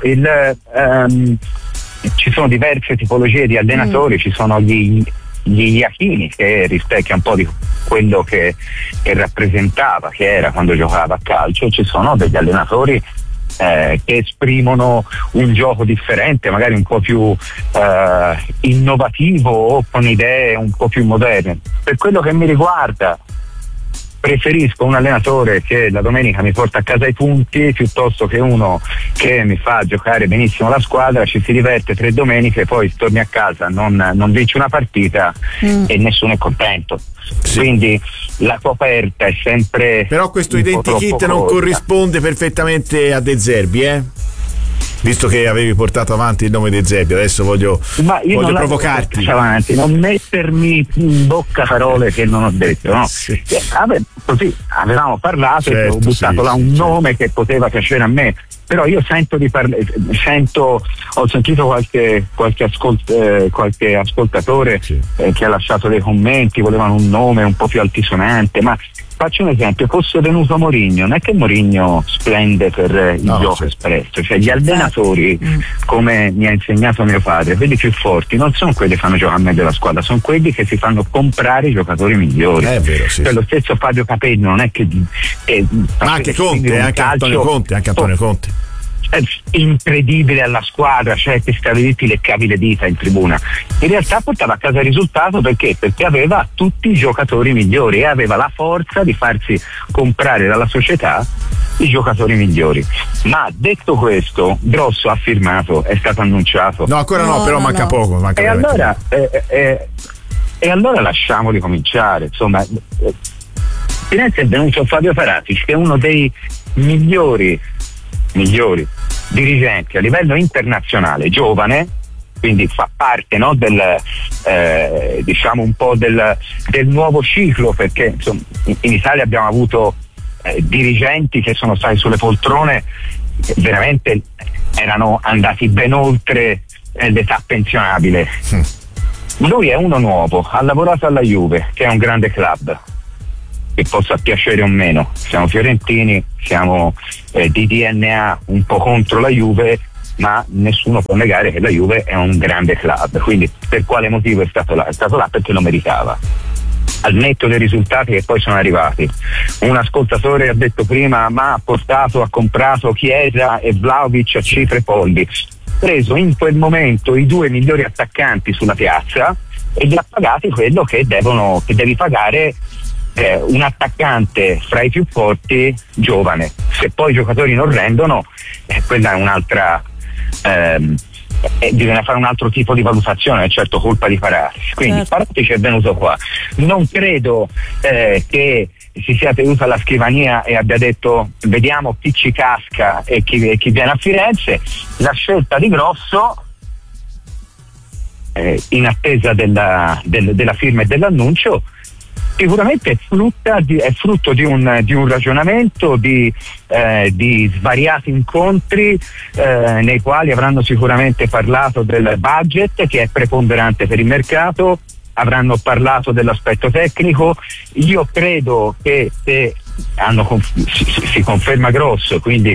ci sono diverse tipologie di allenatori, ci sono gli Iachini, che rispecchia un po' di quello che rappresentava, che era quando giocava a calcio. Ci sono degli allenatori che esprimono un gioco differente, magari un po' più innovativo o con idee un po' più moderne. Per quello che mi riguarda, preferisco un allenatore che la domenica mi porta a casa i punti piuttosto che uno che mi fa giocare benissimo la squadra, ci si diverte 3 domeniche, poi torni a casa, non vinci una partita e nessuno è contento. Sì. Quindi la coperta è sempre. Però questo identikit non corrisponde perfettamente a De Zerbi, visto che avevi portato avanti il nome di Zerbi. Adesso voglio provocarti. Avanti, non mettermi in bocca parole che non ho detto, no? Sì. Così avevamo parlato, e ho buttato là un nome che poteva piacere a me, però io sento ho sentito qualche ascoltatore che ha lasciato dei commenti, volevano un nome un po' più altisonante, ma faccio un esempio, fosse venuto Mourinho, non è che Mourinho splende per il gioco espresso, cioè gli allenatori, come mi ha insegnato mio padre, quelli più forti non sono quelli che fanno giocare meglio la squadra, sono quelli che si fanno comprare i giocatori migliori. È vero, sì, cioè, lo stesso Fabio Capello non è che anche Conte, anche Antonio Conte è incredibile alla squadra, cioè che stavi lì, ti leccavi le dita in tribuna. In realtà portava a casa il risultato perché aveva tutti i giocatori migliori e aveva la forza di farsi comprare dalla società i giocatori migliori. Ma detto questo, Grosso ha firmato, è stato annunciato. No, ancora no, però manca poco. E allora lasciamoli cominciare. Insomma, Firenze è venuto Fabio Paratici, che è uno dei migliori dirigenti a livello internazionale, giovane, quindi fa parte, no, del diciamo un po' del nuovo ciclo, perché insomma, in Italia abbiamo avuto dirigenti che sono stati sulle poltrone che veramente erano andati ben oltre l'età pensionabile. Lui è uno nuovo, ha lavorato alla Juve, che è un grande club, che possa piacere o meno. Siamo fiorentini, siamo di DNA un po' contro la Juve, ma nessuno può negare che la Juve è un grande club. Quindi per quale motivo è stato là? È stato là perché lo meritava, al netto dei risultati che poi sono arrivati. Un ascoltatore ha detto prima: ma ha comprato Chiesa e Vlahovic a cifre folli. Preso in quel momento i due migliori attaccanti sulla piazza e li ha pagati quello che devi pagare un attaccante fra i più forti giovane. Se poi i giocatori non rendono, quella è un'altra, bisogna fare un altro tipo di valutazione, è certo colpa di Paratici. Quindi Paratici è venuto qua, non credo che si sia tenuto alla scrivania e abbia detto vediamo chi ci casca e chi viene a Firenze. La scelta di Grosso, in attesa della firma e dell'annuncio, sicuramente è frutto di un ragionamento, di svariati incontri nei quali avranno sicuramente parlato del budget, che è preponderante per il mercato, avranno parlato dell'aspetto tecnico. Io credo che se si conferma Grosso, quindi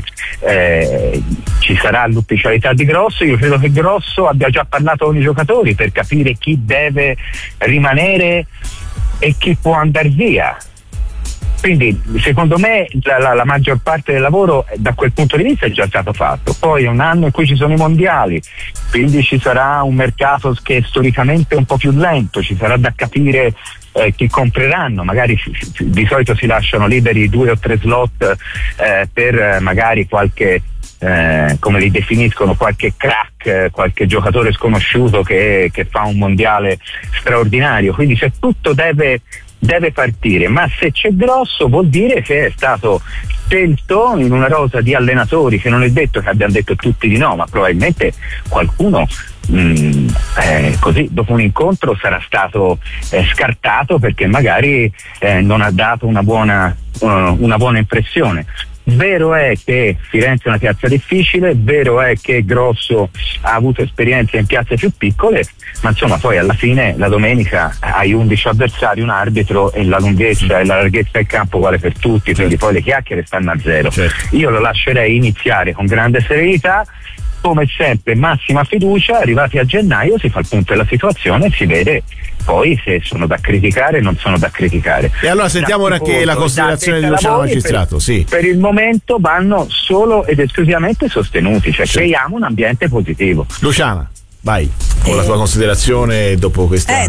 ci sarà l'ufficialità di Grosso, io credo che Grosso abbia già parlato con i giocatori per capire chi deve rimanere e chi può andare via. Quindi secondo me la maggior parte del lavoro da quel punto di vista è già stato fatto. Poi è un anno in cui ci sono i mondiali, quindi ci sarà un mercato che storicamente è un po' più lento, ci sarà da capire chi compreranno. Magari di solito si lasciano liberi 2 o 3 slot per magari qualche come li definiscono, qualche crack, qualche giocatore sconosciuto che fa un mondiale straordinario. Quindi se tutto deve partire, ma se c'è Grosso vuol dire che è stato scelto in una rosa di allenatori, che non è detto che abbiano detto tutti di no, ma probabilmente qualcuno così dopo un incontro sarà stato scartato perché magari non ha dato una buona impressione. Vero è che Firenze è una piazza difficile, vero è che Grosso ha avuto esperienze in piazze più piccole, ma insomma poi alla fine la domenica hai 11 avversari, un arbitro, e la lunghezza e la larghezza del campo vale per tutti, quindi poi le chiacchiere stanno a zero. Certo. Io lo lascerei iniziare con grande serenità, come sempre massima fiducia. Arrivati a gennaio si fa il punto della situazione e si vede poi se sono da criticare o non sono da criticare. E allora sentiamo ora anche la considerazione di Luciano Magistrato. Per il momento vanno solo ed esclusivamente sostenuti, cioè creiamo un ambiente positivo. Luciana, vai con la tua considerazione dopo questa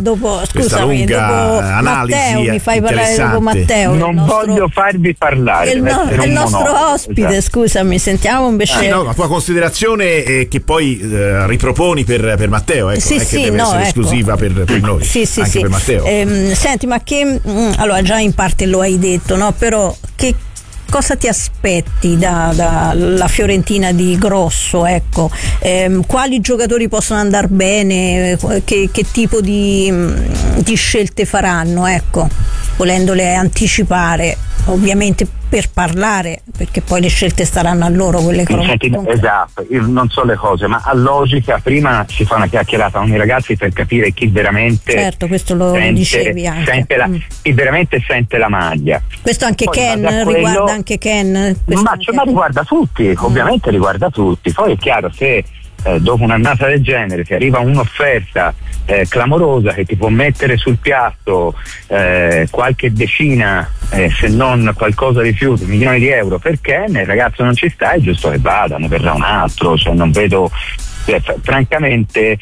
lunga analisi. Matteo, mi fai parlare dopo Matteo. Non voglio farvi parlare. È il nostro ospite, scusami, sentiamo invece. No, la tua considerazione che poi riproponi per Matteo, ecco, non è che deve essere esclusiva per noi, anche per Matteo. Senti, ma che allora già in parte lo hai detto, no? Però che cosa ti aspetti dalla Fiorentina di Grosso, ecco? Quali giocatori possono andare bene, che tipo di scelte faranno, ecco? volendole anticipare, ovviamente per parlare, perché poi le scelte staranno a loro, quelle esatto, io non so le cose, ma a logica prima si fa una chiacchierata con i ragazzi per capire chi veramente, certo, questo lo dicevi anche, chi veramente sente la maglia. Questo anche poi, Ken, riguarda anche Ken, ma riguarda tutti, ovviamente riguarda tutti. Poi è chiaro, se dopo un'annata del genere ti arriva un'offerta clamorosa che ti può mettere sul piatto qualche decina, se non qualcosa di più, di milioni di euro, perché il ragazzo non ci sta, è giusto che vada, ne verrà un altro, cioè non vedo, francamente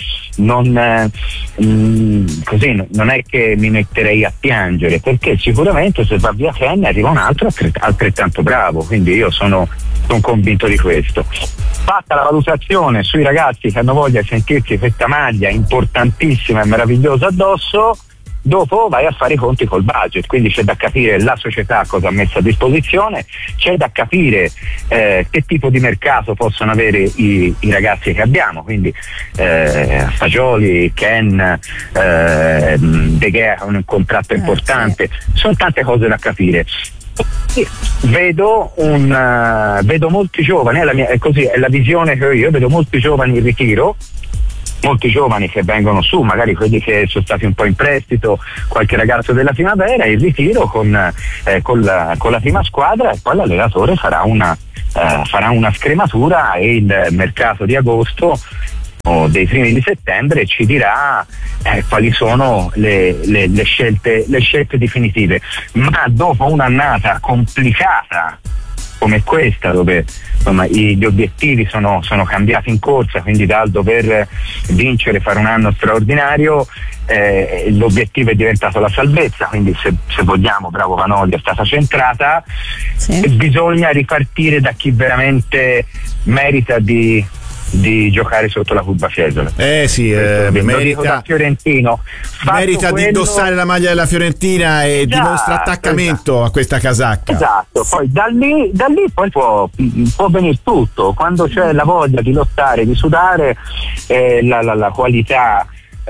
così non è che mi metterei a piangere, perché sicuramente se va via Ken arriva un altro altrettanto bravo, quindi io sono convinto di questo. Fatta la valutazione sui ragazzi che hanno voglia di sentirsi questa maglia importantissima e meravigliosa addosso, dopo vai a fare i conti col budget, quindi c'è da capire la società cosa ha messo a disposizione, c'è da capire che tipo di mercato possono avere i ragazzi che abbiamo, quindi Fagioli, Ken, De Gea con un contratto importante, sono tante cose da capire. Vedo molti giovani, è la visione che ho io, vedo molti giovani in ritiro, molti giovani che vengono su, magari quelli che sono stati un po' in prestito, qualche ragazzo della primavera, in ritiro con la prima squadra, e poi l'allenatore farà una scrematura e il mercato di agosto o dei primi di settembre ci dirà quali sono le scelte definitive. Ma dopo un'annata complicata come questa, dove insomma gli obiettivi sono cambiati in corsa, quindi dal dover vincere, fare un anno straordinario, l'obiettivo è diventato la salvezza, quindi se vogliamo, bravo Vanoli, è stata centrata, bisogna ripartire da chi veramente merita di giocare sotto la curva Fiesole. Merita Fiorentino, di indossare la maglia della Fiorentina e dimostra attaccamento a questa casacca. Esatto, poi da lì poi può venire tutto, quando c'è la voglia di lottare, di sudare, la qualità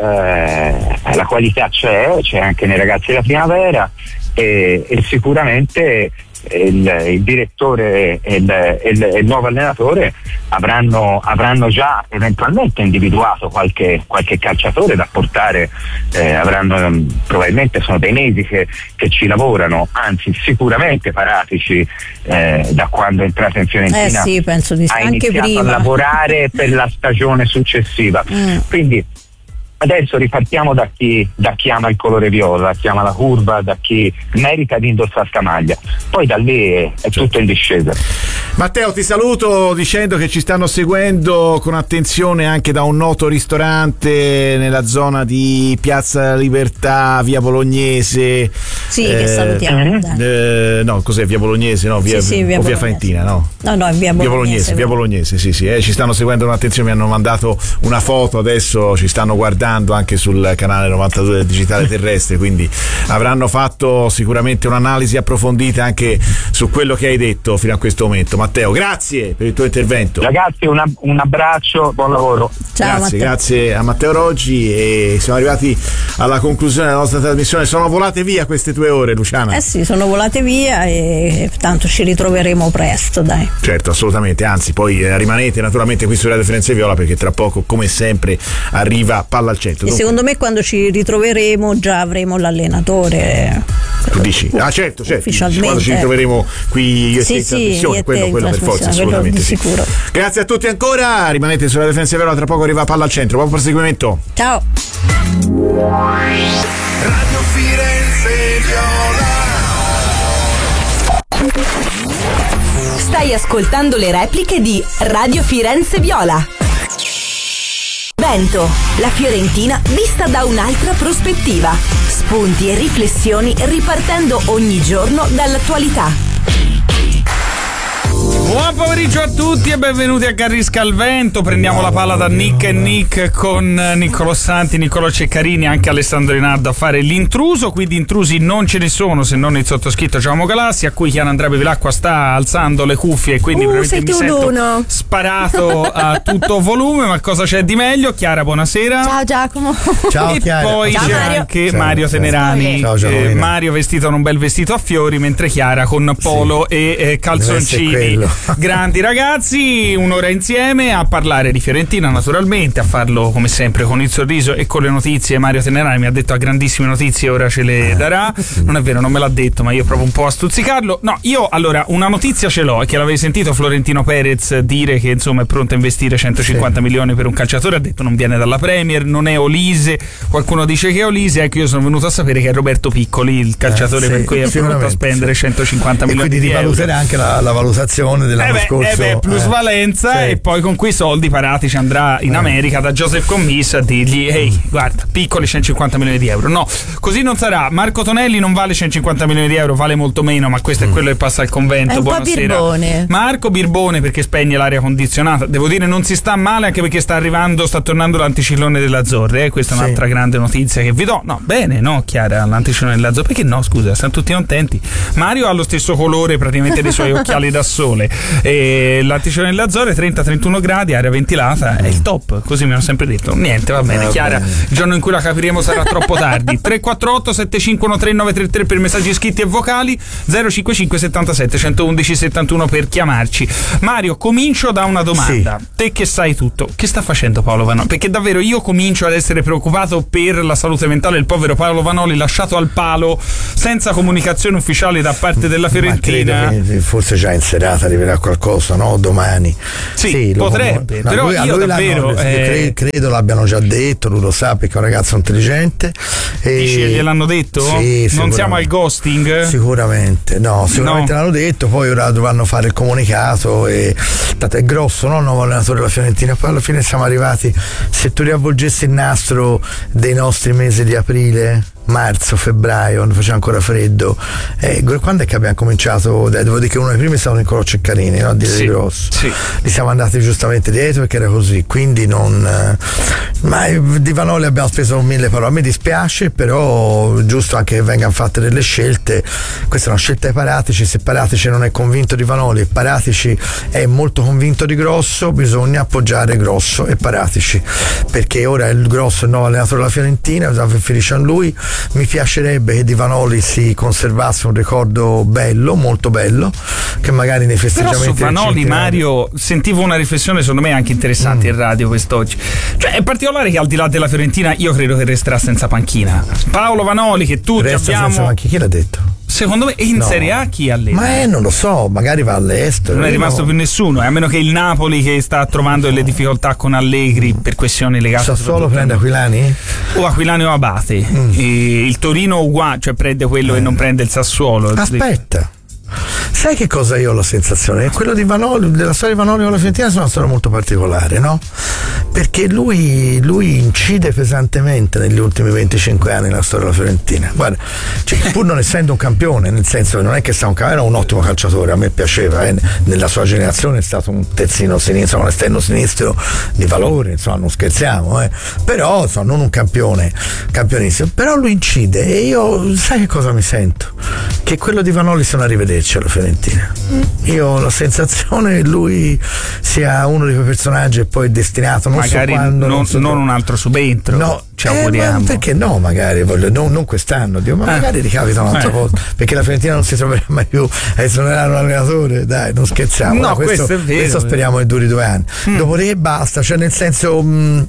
c'è anche nei ragazzi della primavera, e sicuramente il direttore e il nuovo allenatore avranno già eventualmente individuato qualche calciatore da portare, probabilmente sono dei mesi che ci lavorano, anzi sicuramente Paratici da quando è entrato in Fiorentina penso di ha anche iniziato prima a lavorare per la stagione successiva, quindi adesso ripartiamo da chi ama il colore viola, chi ama la curva, da chi merita di indossare sta maglia. Poi da lì è tutto in discesa. Matteo, ti saluto dicendo che ci stanno seguendo con attenzione anche da un noto ristorante nella zona di Piazza Libertà, via Bolognese. Sì, che salutiamo. No, cos'è via Bolognese? No, via Faentina, no? No, è via Bolognese. Via Bolognese, sì. Ci stanno seguendo con attenzione, mi hanno mandato una foto, adesso ci stanno guardando anche sul canale 92 del Digitale Terrestre, quindi avranno fatto sicuramente un'analisi approfondita anche su quello che hai detto fino a questo momento. Matteo, grazie per il tuo intervento. Ragazzi, un abbraccio, buon lavoro. Ciao, grazie a Matteo Roggi, e siamo arrivati alla conclusione della nostra trasmissione. Sono volate via queste 2 ore, Luciana? Sì, sono volate via, e tanto ci ritroveremo presto, dai. Certo, assolutamente, anzi poi rimanete naturalmente qui su Radio Firenze Viola, perché tra poco, come sempre, arriva Palla al Centro. E secondo me quando ci ritroveremo già avremo l'allenatore. Tu dici? Certo. Ufficialmente. Quando ci ritroveremo qui io e te in trasmissione, quello per forza, assolutamente sì. Sicuro. Grazie a tutti ancora, rimanete sulla Firenze Viola, tra poco arriva Palla al Centro. Buon proseguimento. Ciao. Radio Firenze Viola. Stai ascoltando le repliche di Radio Firenze Viola. Vento, la Fiorentina vista da un'altra prospettiva. Spunti e riflessioni ripartendo ogni giorno dall'attualità. Buon pomeriggio a tutti e benvenuti a Carrisca al Vento. Prendiamo la palla da Nick e Nick con Niccolò Santi, Niccolò Ceccarini, anche Alessandro Rinaldo a fare l'intruso. Quindi intrusi non ce ne sono, se non il sottoscritto Giacomo Galassi, a cui Chiara Andrea Bevilacqua sta alzando le cuffie e quindi veramente mi sento sparato a tutto volume. Ma cosa c'è di meglio? Chiara, buonasera. Ciao Giacomo. Ciao Chiara. E poi c'è anche Mario Tenerani. Ciao, Mario vestito in un bel vestito a fiori, mentre Chiara con polo e calzoncini. Grandi ragazzi, un'ora insieme a parlare di Fiorentina, naturalmente, a farlo come sempre con il sorriso e con le notizie. Mario Tenerani mi ha detto ha grandissime notizie, ora ce le darà. Non è vero, non me l'ha detto, ma io provo un po' a stuzzicarlo. No, io allora una notizia ce l'ho, è che l'avevi sentito Florentino Perez dire che insomma è pronto a investire 150 milioni per un calciatore. Ha detto non viene dalla Premier, non è Olise. Qualcuno dice che è Olise, ecco io sono venuto a sapere che è Roberto Piccoli, il calciatore per cui è pronto a spendere 150 milioni di euro. Quindi rivaluterà anche la valutazione dell'anno scorso. Plusvalenza, e poi con quei soldi Paratici andrà in America da Joseph Commiss a dirgli ehi guarda, Piccoli 150 milioni di euro. No, così non sarà. Marco Tonelli non vale 150 milioni di euro, vale molto meno, ma questo è quello che passa al convento. È un Buonasera. po' birbone. Marco birbone perché spegne l'aria condizionata. Devo dire non si sta male, anche perché sta tornando l'anticiclone delle Azzorre, questa è un'altra grande notizia che vi do. No, bene, no Chiara, l'anticiclone delle Azzorre, perché no, scusa, stanno tutti contenti. Mario ha lo stesso colore praticamente dei suoi occhiali da sole. E l'anticiclone delle Azzorre 30-31 gradi, aria ventilata, è il top, così mi hanno sempre detto. Niente, va bene, Chiara, il giorno in cui la capiremo sarà troppo tardi. 348 7513 933 per messaggi scritti e vocali, 055 77 111 71 per chiamarci. Mario, comincio da una domanda. Te che sai tutto, che sta facendo Paolo Vanoli? Perché davvero io comincio ad essere preoccupato per la salute mentale del povero Paolo Vanoli, lasciato al palo senza comunicazione ufficiale da parte della Fiorentina. Ma credo che forse già in serata arriverà qualcosa, no? Domani. Sì, potrebbe, però lui, io davvero credo l'abbiano già detto, lui lo sa perché è un ragazzo intelligente. Dici che gliel'hanno detto? Sì, non siamo al ghosting? Sicuramente l'hanno detto, poi ora dovranno fare il comunicato e tanto è grosso, no? Il nuovo allenatore della Fiorentina. Poi alla fine siamo arrivati, se tu riavvolgessi il nastro dei nostri mesi di aprile, marzo, febbraio, quando faceva ancora freddo, quando è che abbiamo cominciato? Devo dire che uno dei primi è stato Niccolò Ceccarini, no? A dire di grosso. Li siamo andati giustamente dietro perché era così, quindi ma di Vanoli abbiamo speso 1000 parole. A me dispiace, però è giusto anche che vengano fatte delle scelte. Questa è una scelta ai Paratici. Se Paratici non è convinto di Vanoli e Paratici è molto convinto di Grosso, bisogna appoggiare Grosso e Paratici, perché ora il Grosso è il nuovo allenatore della Fiorentina, bisogna riferirci a lui. Mi piacerebbe che di Vanoli si conservasse un ricordo bello, molto bello, che magari nei festeggiamenti. Però su Vanoli, Mario, sentivo una riflessione secondo me anche interessante in radio quest'oggi. Cioè è particolare che al di là della Fiorentina io credo che resterà senza panchina. Paolo Vanoli, che tutti resta abbiamo senza panchina, chi l'ha detto? Secondo me in Serie A chi allena? Ma non lo so, magari va all'estero. Non è rimasto più nessuno, a meno che il Napoli, che sta trovando delle difficoltà con Allegri per questioni legate. Sassuolo prende Aquilani? O Aquilani o Abate. Il Torino uguale, cioè prende quello e non prende il Sassuolo. Aspetta. Sai che cosa io ho la sensazione? Quello di Vanoli, della storia di Vanoli con la Fiorentina, è una storia molto particolare, no? Perché lui incide pesantemente negli ultimi 25 anni nella storia della Fiorentina. Guarda, pur non essendo un campione, nel senso che non è che sta era un ottimo calciatore, a me piaceva, nella sua generazione è stato un terzino sinistro, un esterno sinistro di valore, insomma, non scherziamo, però insomma, non un campionissimo, però lui incide e io sai che cosa mi sento? Che quello di Vanoli sia una rivederci alla Fiorentina. Io ho la sensazione che lui sia uno di quei personaggi e poi è destinato magari non un altro subentro. No, ci auguriamo. Perché no, magari non quest'anno, ma magari ricapita un'altra volta, perché la Fiorentina non si troverà mai più a esonerare un allenatore, dai, non scherziamo. No, questo è vero. Questo speriamo che duri 2 anni. Dopodiché basta, cioè nel senso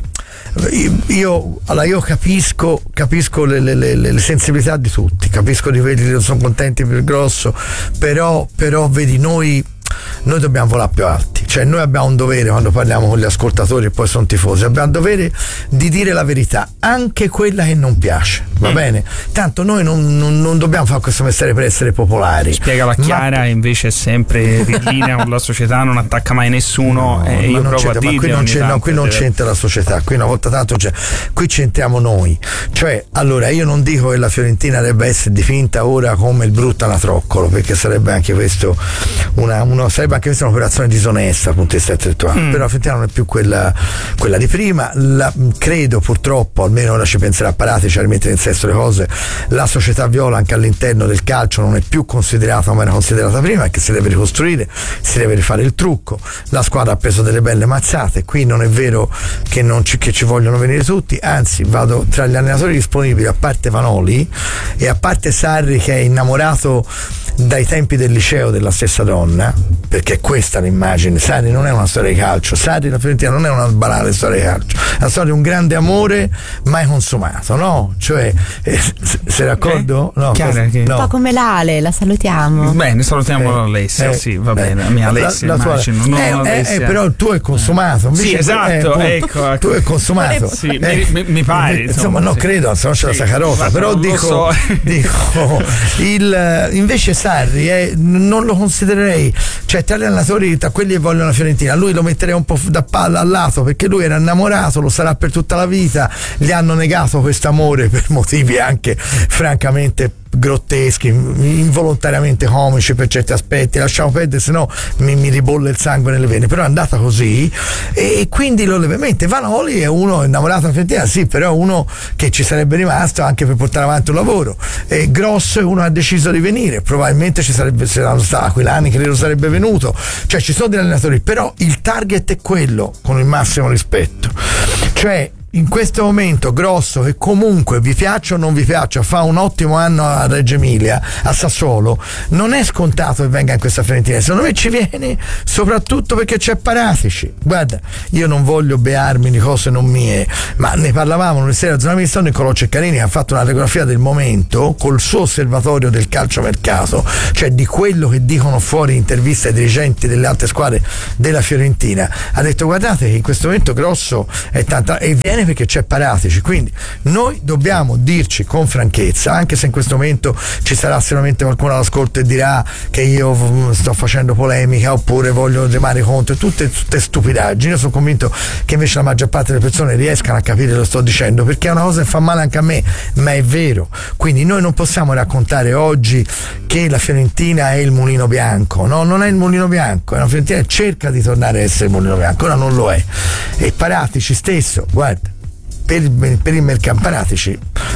io capisco le sensibilità di tutti, capisco di quelli che non sono contenti per il Grosso, però vedi noi dobbiamo volare più alti, cioè noi abbiamo un dovere quando parliamo con gli ascoltatori e poi sono tifosi, abbiamo il dovere di dire la verità, anche quella che non piace, va bene? Tanto noi non dobbiamo fare questo mestiere per essere popolari. Spiega la Chiara, invece è sempre in linea con la società, non attacca mai nessuno, e io provo a dire qui non c'entra la società, qui una volta tanto qui c'entriamo noi, cioè allora io non dico che la Fiorentina debba essere dipinta ora come il brutto anatroccolo, perché sarebbe anche questo sarebbe anche questa un'operazione disonesta dal punto di vista intellettuale, però la Fiorentina non è più quella di prima. Credo purtroppo, almeno ora ci penserà Paratici a rimettere in sesto le cose, la società viola anche all'interno del calcio non è più considerata come era considerata prima, che si deve ricostruire, si deve rifare il trucco, la squadra ha preso delle belle mazzate, qui non è vero che ci vogliono venire tutti, anzi vado tra gli allenatori disponibili, a parte Vanoli e a parte Sarri, che è innamorato dai tempi del liceo della stessa donna, perché questa è l'immagine. Sarri non è una storia di calcio, Sarri la Fiorentina non è una banale storia di calcio, è una storia di un grande amore mai consumato, no? Cioè sei d'accordo? No, un po' come l'Ale, la salutiamo. Bene, salutiamo Alessia, sì, va bene, la mia Alessia, immagino, però il tuo è consumato invece, sì, esatto, ecco. Tu è consumato, sì, mi pare, insomma non credo, insomma c'è la saccarota, però dico invece Sarri non lo considererei, cioè tra gli allenatori, tra quelli che vogliono la Fiorentina, lui lo metterei un po' da palla al lato, perché lui era innamorato, lo sarà per tutta la vita, gli hanno negato questo amore per motivi anche francamente grotteschi, involontariamente comici per certi aspetti, lasciamo perdere, se no mi ribolle il sangue nelle vene, però è andata così e quindi mentre Vanoli è uno innamorato della Fiorentina, sì, però è uno che ci sarebbe rimasto anche per portare avanti un lavoro, e Grosso è uno che ha deciso di venire, probabilmente ci sarebbe stato Aquilani che lo sarebbe venuto, cioè ci sono degli allenatori, però il target è quello, con il massimo rispetto, cioè in questo momento Grosso, che comunque vi piaccia o non vi piaccia, fa un ottimo anno a Reggio Emilia, a Sassuolo, non è scontato che venga in questa Fiorentina, secondo me ci viene soprattutto perché c'è Paratici. Guarda, io non voglio bearmi di cose non mie, ma ne parlavamo nel serie zona mista, Niccolò Ceccarini ha fatto una radiografia del momento col suo osservatorio del calciomercato, cioè di quello che dicono fuori interviste ai dirigenti delle altre squadre della Fiorentina, ha detto guardate che in questo momento Grosso è tanta, e viene perché c'è Paratici, quindi noi dobbiamo dirci con franchezza, anche se in questo momento ci sarà sicuramente qualcuno all'ascolto e dirà che io sto facendo polemica oppure voglio remare contro, tutte stupidaggini. Io sono convinto che invece la maggior parte delle persone riescano a capire lo sto dicendo, perché è una cosa che fa male anche a me, ma è vero. Quindi noi non possiamo raccontare oggi che la Fiorentina è il mulino bianco, no, non è il mulino bianco, è una Fiorentina che cerca di tornare a essere il mulino bianco, ora non lo è, e Paratici stesso, guarda, per il mercato Paratici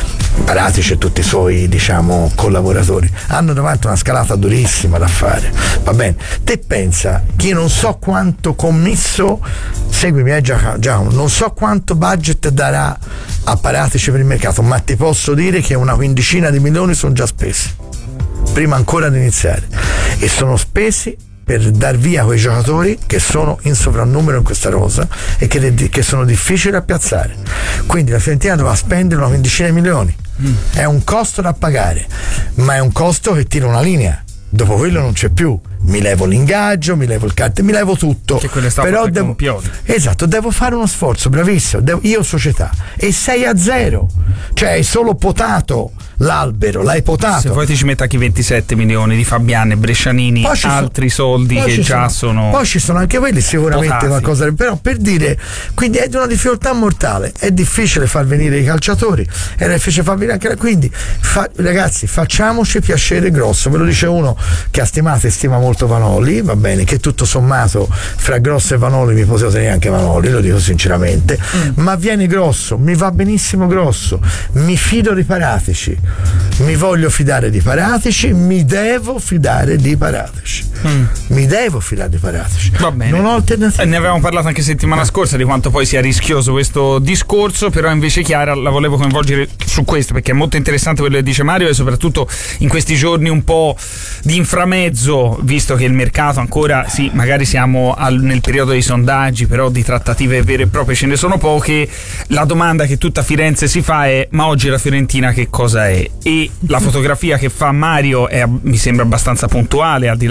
e tutti i suoi, diciamo, collaboratori hanno davanti una scalata durissima da fare, va bene? Te pensa che io non so quanto commesso, seguimi Giacomo, non so quanto budget darà a Paratici per il mercato, ma ti posso dire che una quindicina di milioni sono già spesi prima ancora di iniziare, e sono spesi per dar via quei giocatori che sono in sovrannumero in questa rosa e che sono difficili da piazzare. Quindi la Fiorentina dovrà spendere una quindicina di milioni. È un costo da pagare, ma è un costo che tira una linea. Dopo quello non c'è più. Mi levo l'ingaggio, mi levo il mi levo tutto. Che quello però devo, esatto, devo fare uno sforzo, bravissimo. Io società, e 6-0, cioè hai solo potato l'albero, l'hai potato. Se poi ti ci metti anche 27 milioni di Fabiani, Brescianini, altri soldi che già sono. Poi ci sono anche quelli sicuramente potati. Qualcosa, però per dire, quindi è di una difficoltà mortale, è difficile far venire i calciatori, è difficile far venire anche quindi ragazzi, facciamoci piacere Grosso, ve lo dice uno che ha stimato e stima molto Vanoli, va bene, che tutto sommato fra Grosso e Vanoli mi potevo tenere anche Vanoli, lo dico sinceramente, ma viene Grosso, mi va benissimo Grosso, mi fido di Paratici, mi voglio fidare di Paratici, mi devo fidare di Paratici, mi devo fidare di Paratici, va bene, non ho alternativa. Ne avevamo parlato anche settimana scorsa di quanto poi sia rischioso questo discorso, però invece Chiara la volevo coinvolgere su questo perché è molto interessante quello che dice Mario, e soprattutto in questi giorni un po' di inframezzo, visto che il mercato ancora, sì, magari siamo nel periodo dei sondaggi, però di trattative vere e proprie ce ne sono poche. La domanda che tutta Firenze si fa è: ma oggi la Fiorentina che cosa è? E la fotografia che fa Mario mi sembra abbastanza puntuale, al di là di chi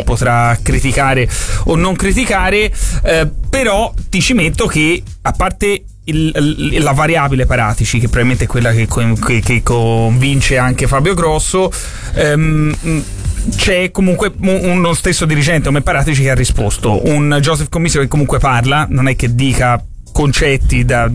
potrà criticare o non criticare, però ti ci metto che, a parte la variabile Paratici, che probabilmente è quella che convince anche Fabio Grosso, c'è comunque uno stesso dirigente come Paratici che ha risposto, un Joseph Commisso che comunque parla, non è che dica concetti da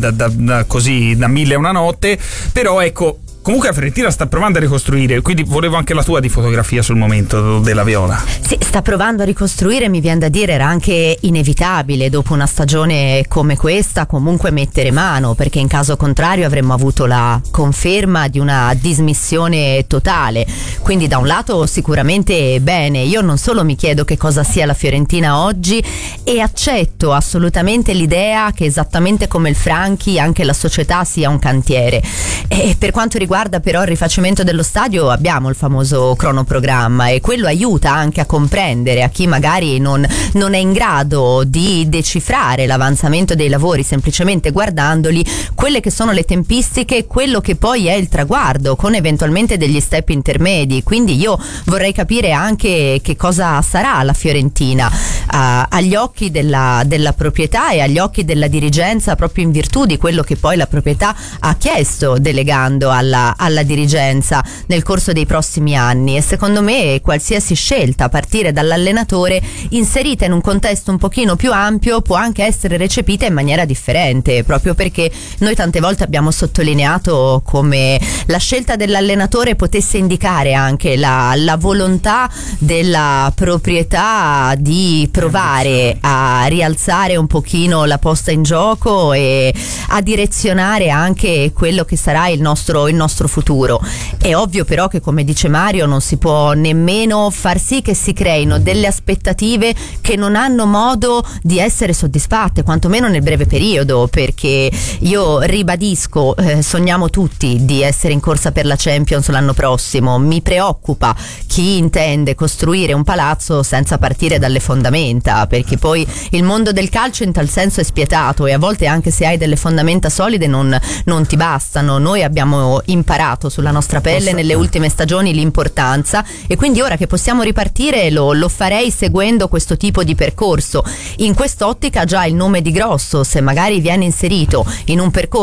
così da mille e una notte, però ecco, comunque la Fiorentina sta provando a ricostruire, quindi volevo anche la tua di fotografia sul momento della Viola. Sì, sta provando a ricostruire, mi viene da dire, era anche inevitabile dopo una stagione come questa comunque mettere mano, perché in caso contrario avremmo avuto la conferma di una dismissione totale. Quindi da un lato sicuramente bene, io non solo mi chiedo che cosa sia la Fiorentina oggi, e accetto assolutamente l'idea che esattamente come il Franchi anche la società sia un cantiere. E per quanto riguarda però il rifacimento dello stadio, abbiamo il famoso cronoprogramma, e quello aiuta anche a comprendere a chi magari non è in grado di decifrare l'avanzamento dei lavori semplicemente guardandoli, quelle che sono le tempistiche, quello che poi è il traguardo, con eventualmente degli step intermedi. Quindi io vorrei capire anche che cosa sarà la Fiorentina agli occhi della proprietà e agli occhi della dirigenza, proprio in virtù di quello che poi la proprietà ha chiesto delegando alla dirigenza nel corso dei prossimi anni. E secondo me qualsiasi scelta a partire dall'allenatore inserita in un contesto un pochino più ampio può anche essere recepita in maniera differente, proprio perché noi tante volte abbiamo sottolineato come la scelta dell'allenatore potesse indicare anche la volontà della proprietà di provare a rialzare un pochino la posta in gioco e a direzionare anche quello che sarà il nostro futuro. È ovvio però che, come dice Mario, non si può nemmeno far sì che si creino delle aspettative che non hanno modo di essere soddisfatte, quantomeno nel breve periodo, perché io ribadisco, sogniamo tutti di essere in corsa per la Champions l'anno prossimo. Mi preoccupa chi intende costruire un palazzo senza partire dalle fondamenta, perché poi il mondo del calcio in tal senso è spietato, e a volte anche se hai delle fondamenta solide non ti bastano. Noi abbiamo imparato sulla nostra pelle nelle ultime stagioni l'importanza, e quindi ora che possiamo ripartire lo farei seguendo questo tipo di percorso. In quest'ottica già il nome di Grosso, se magari viene inserito in un percorso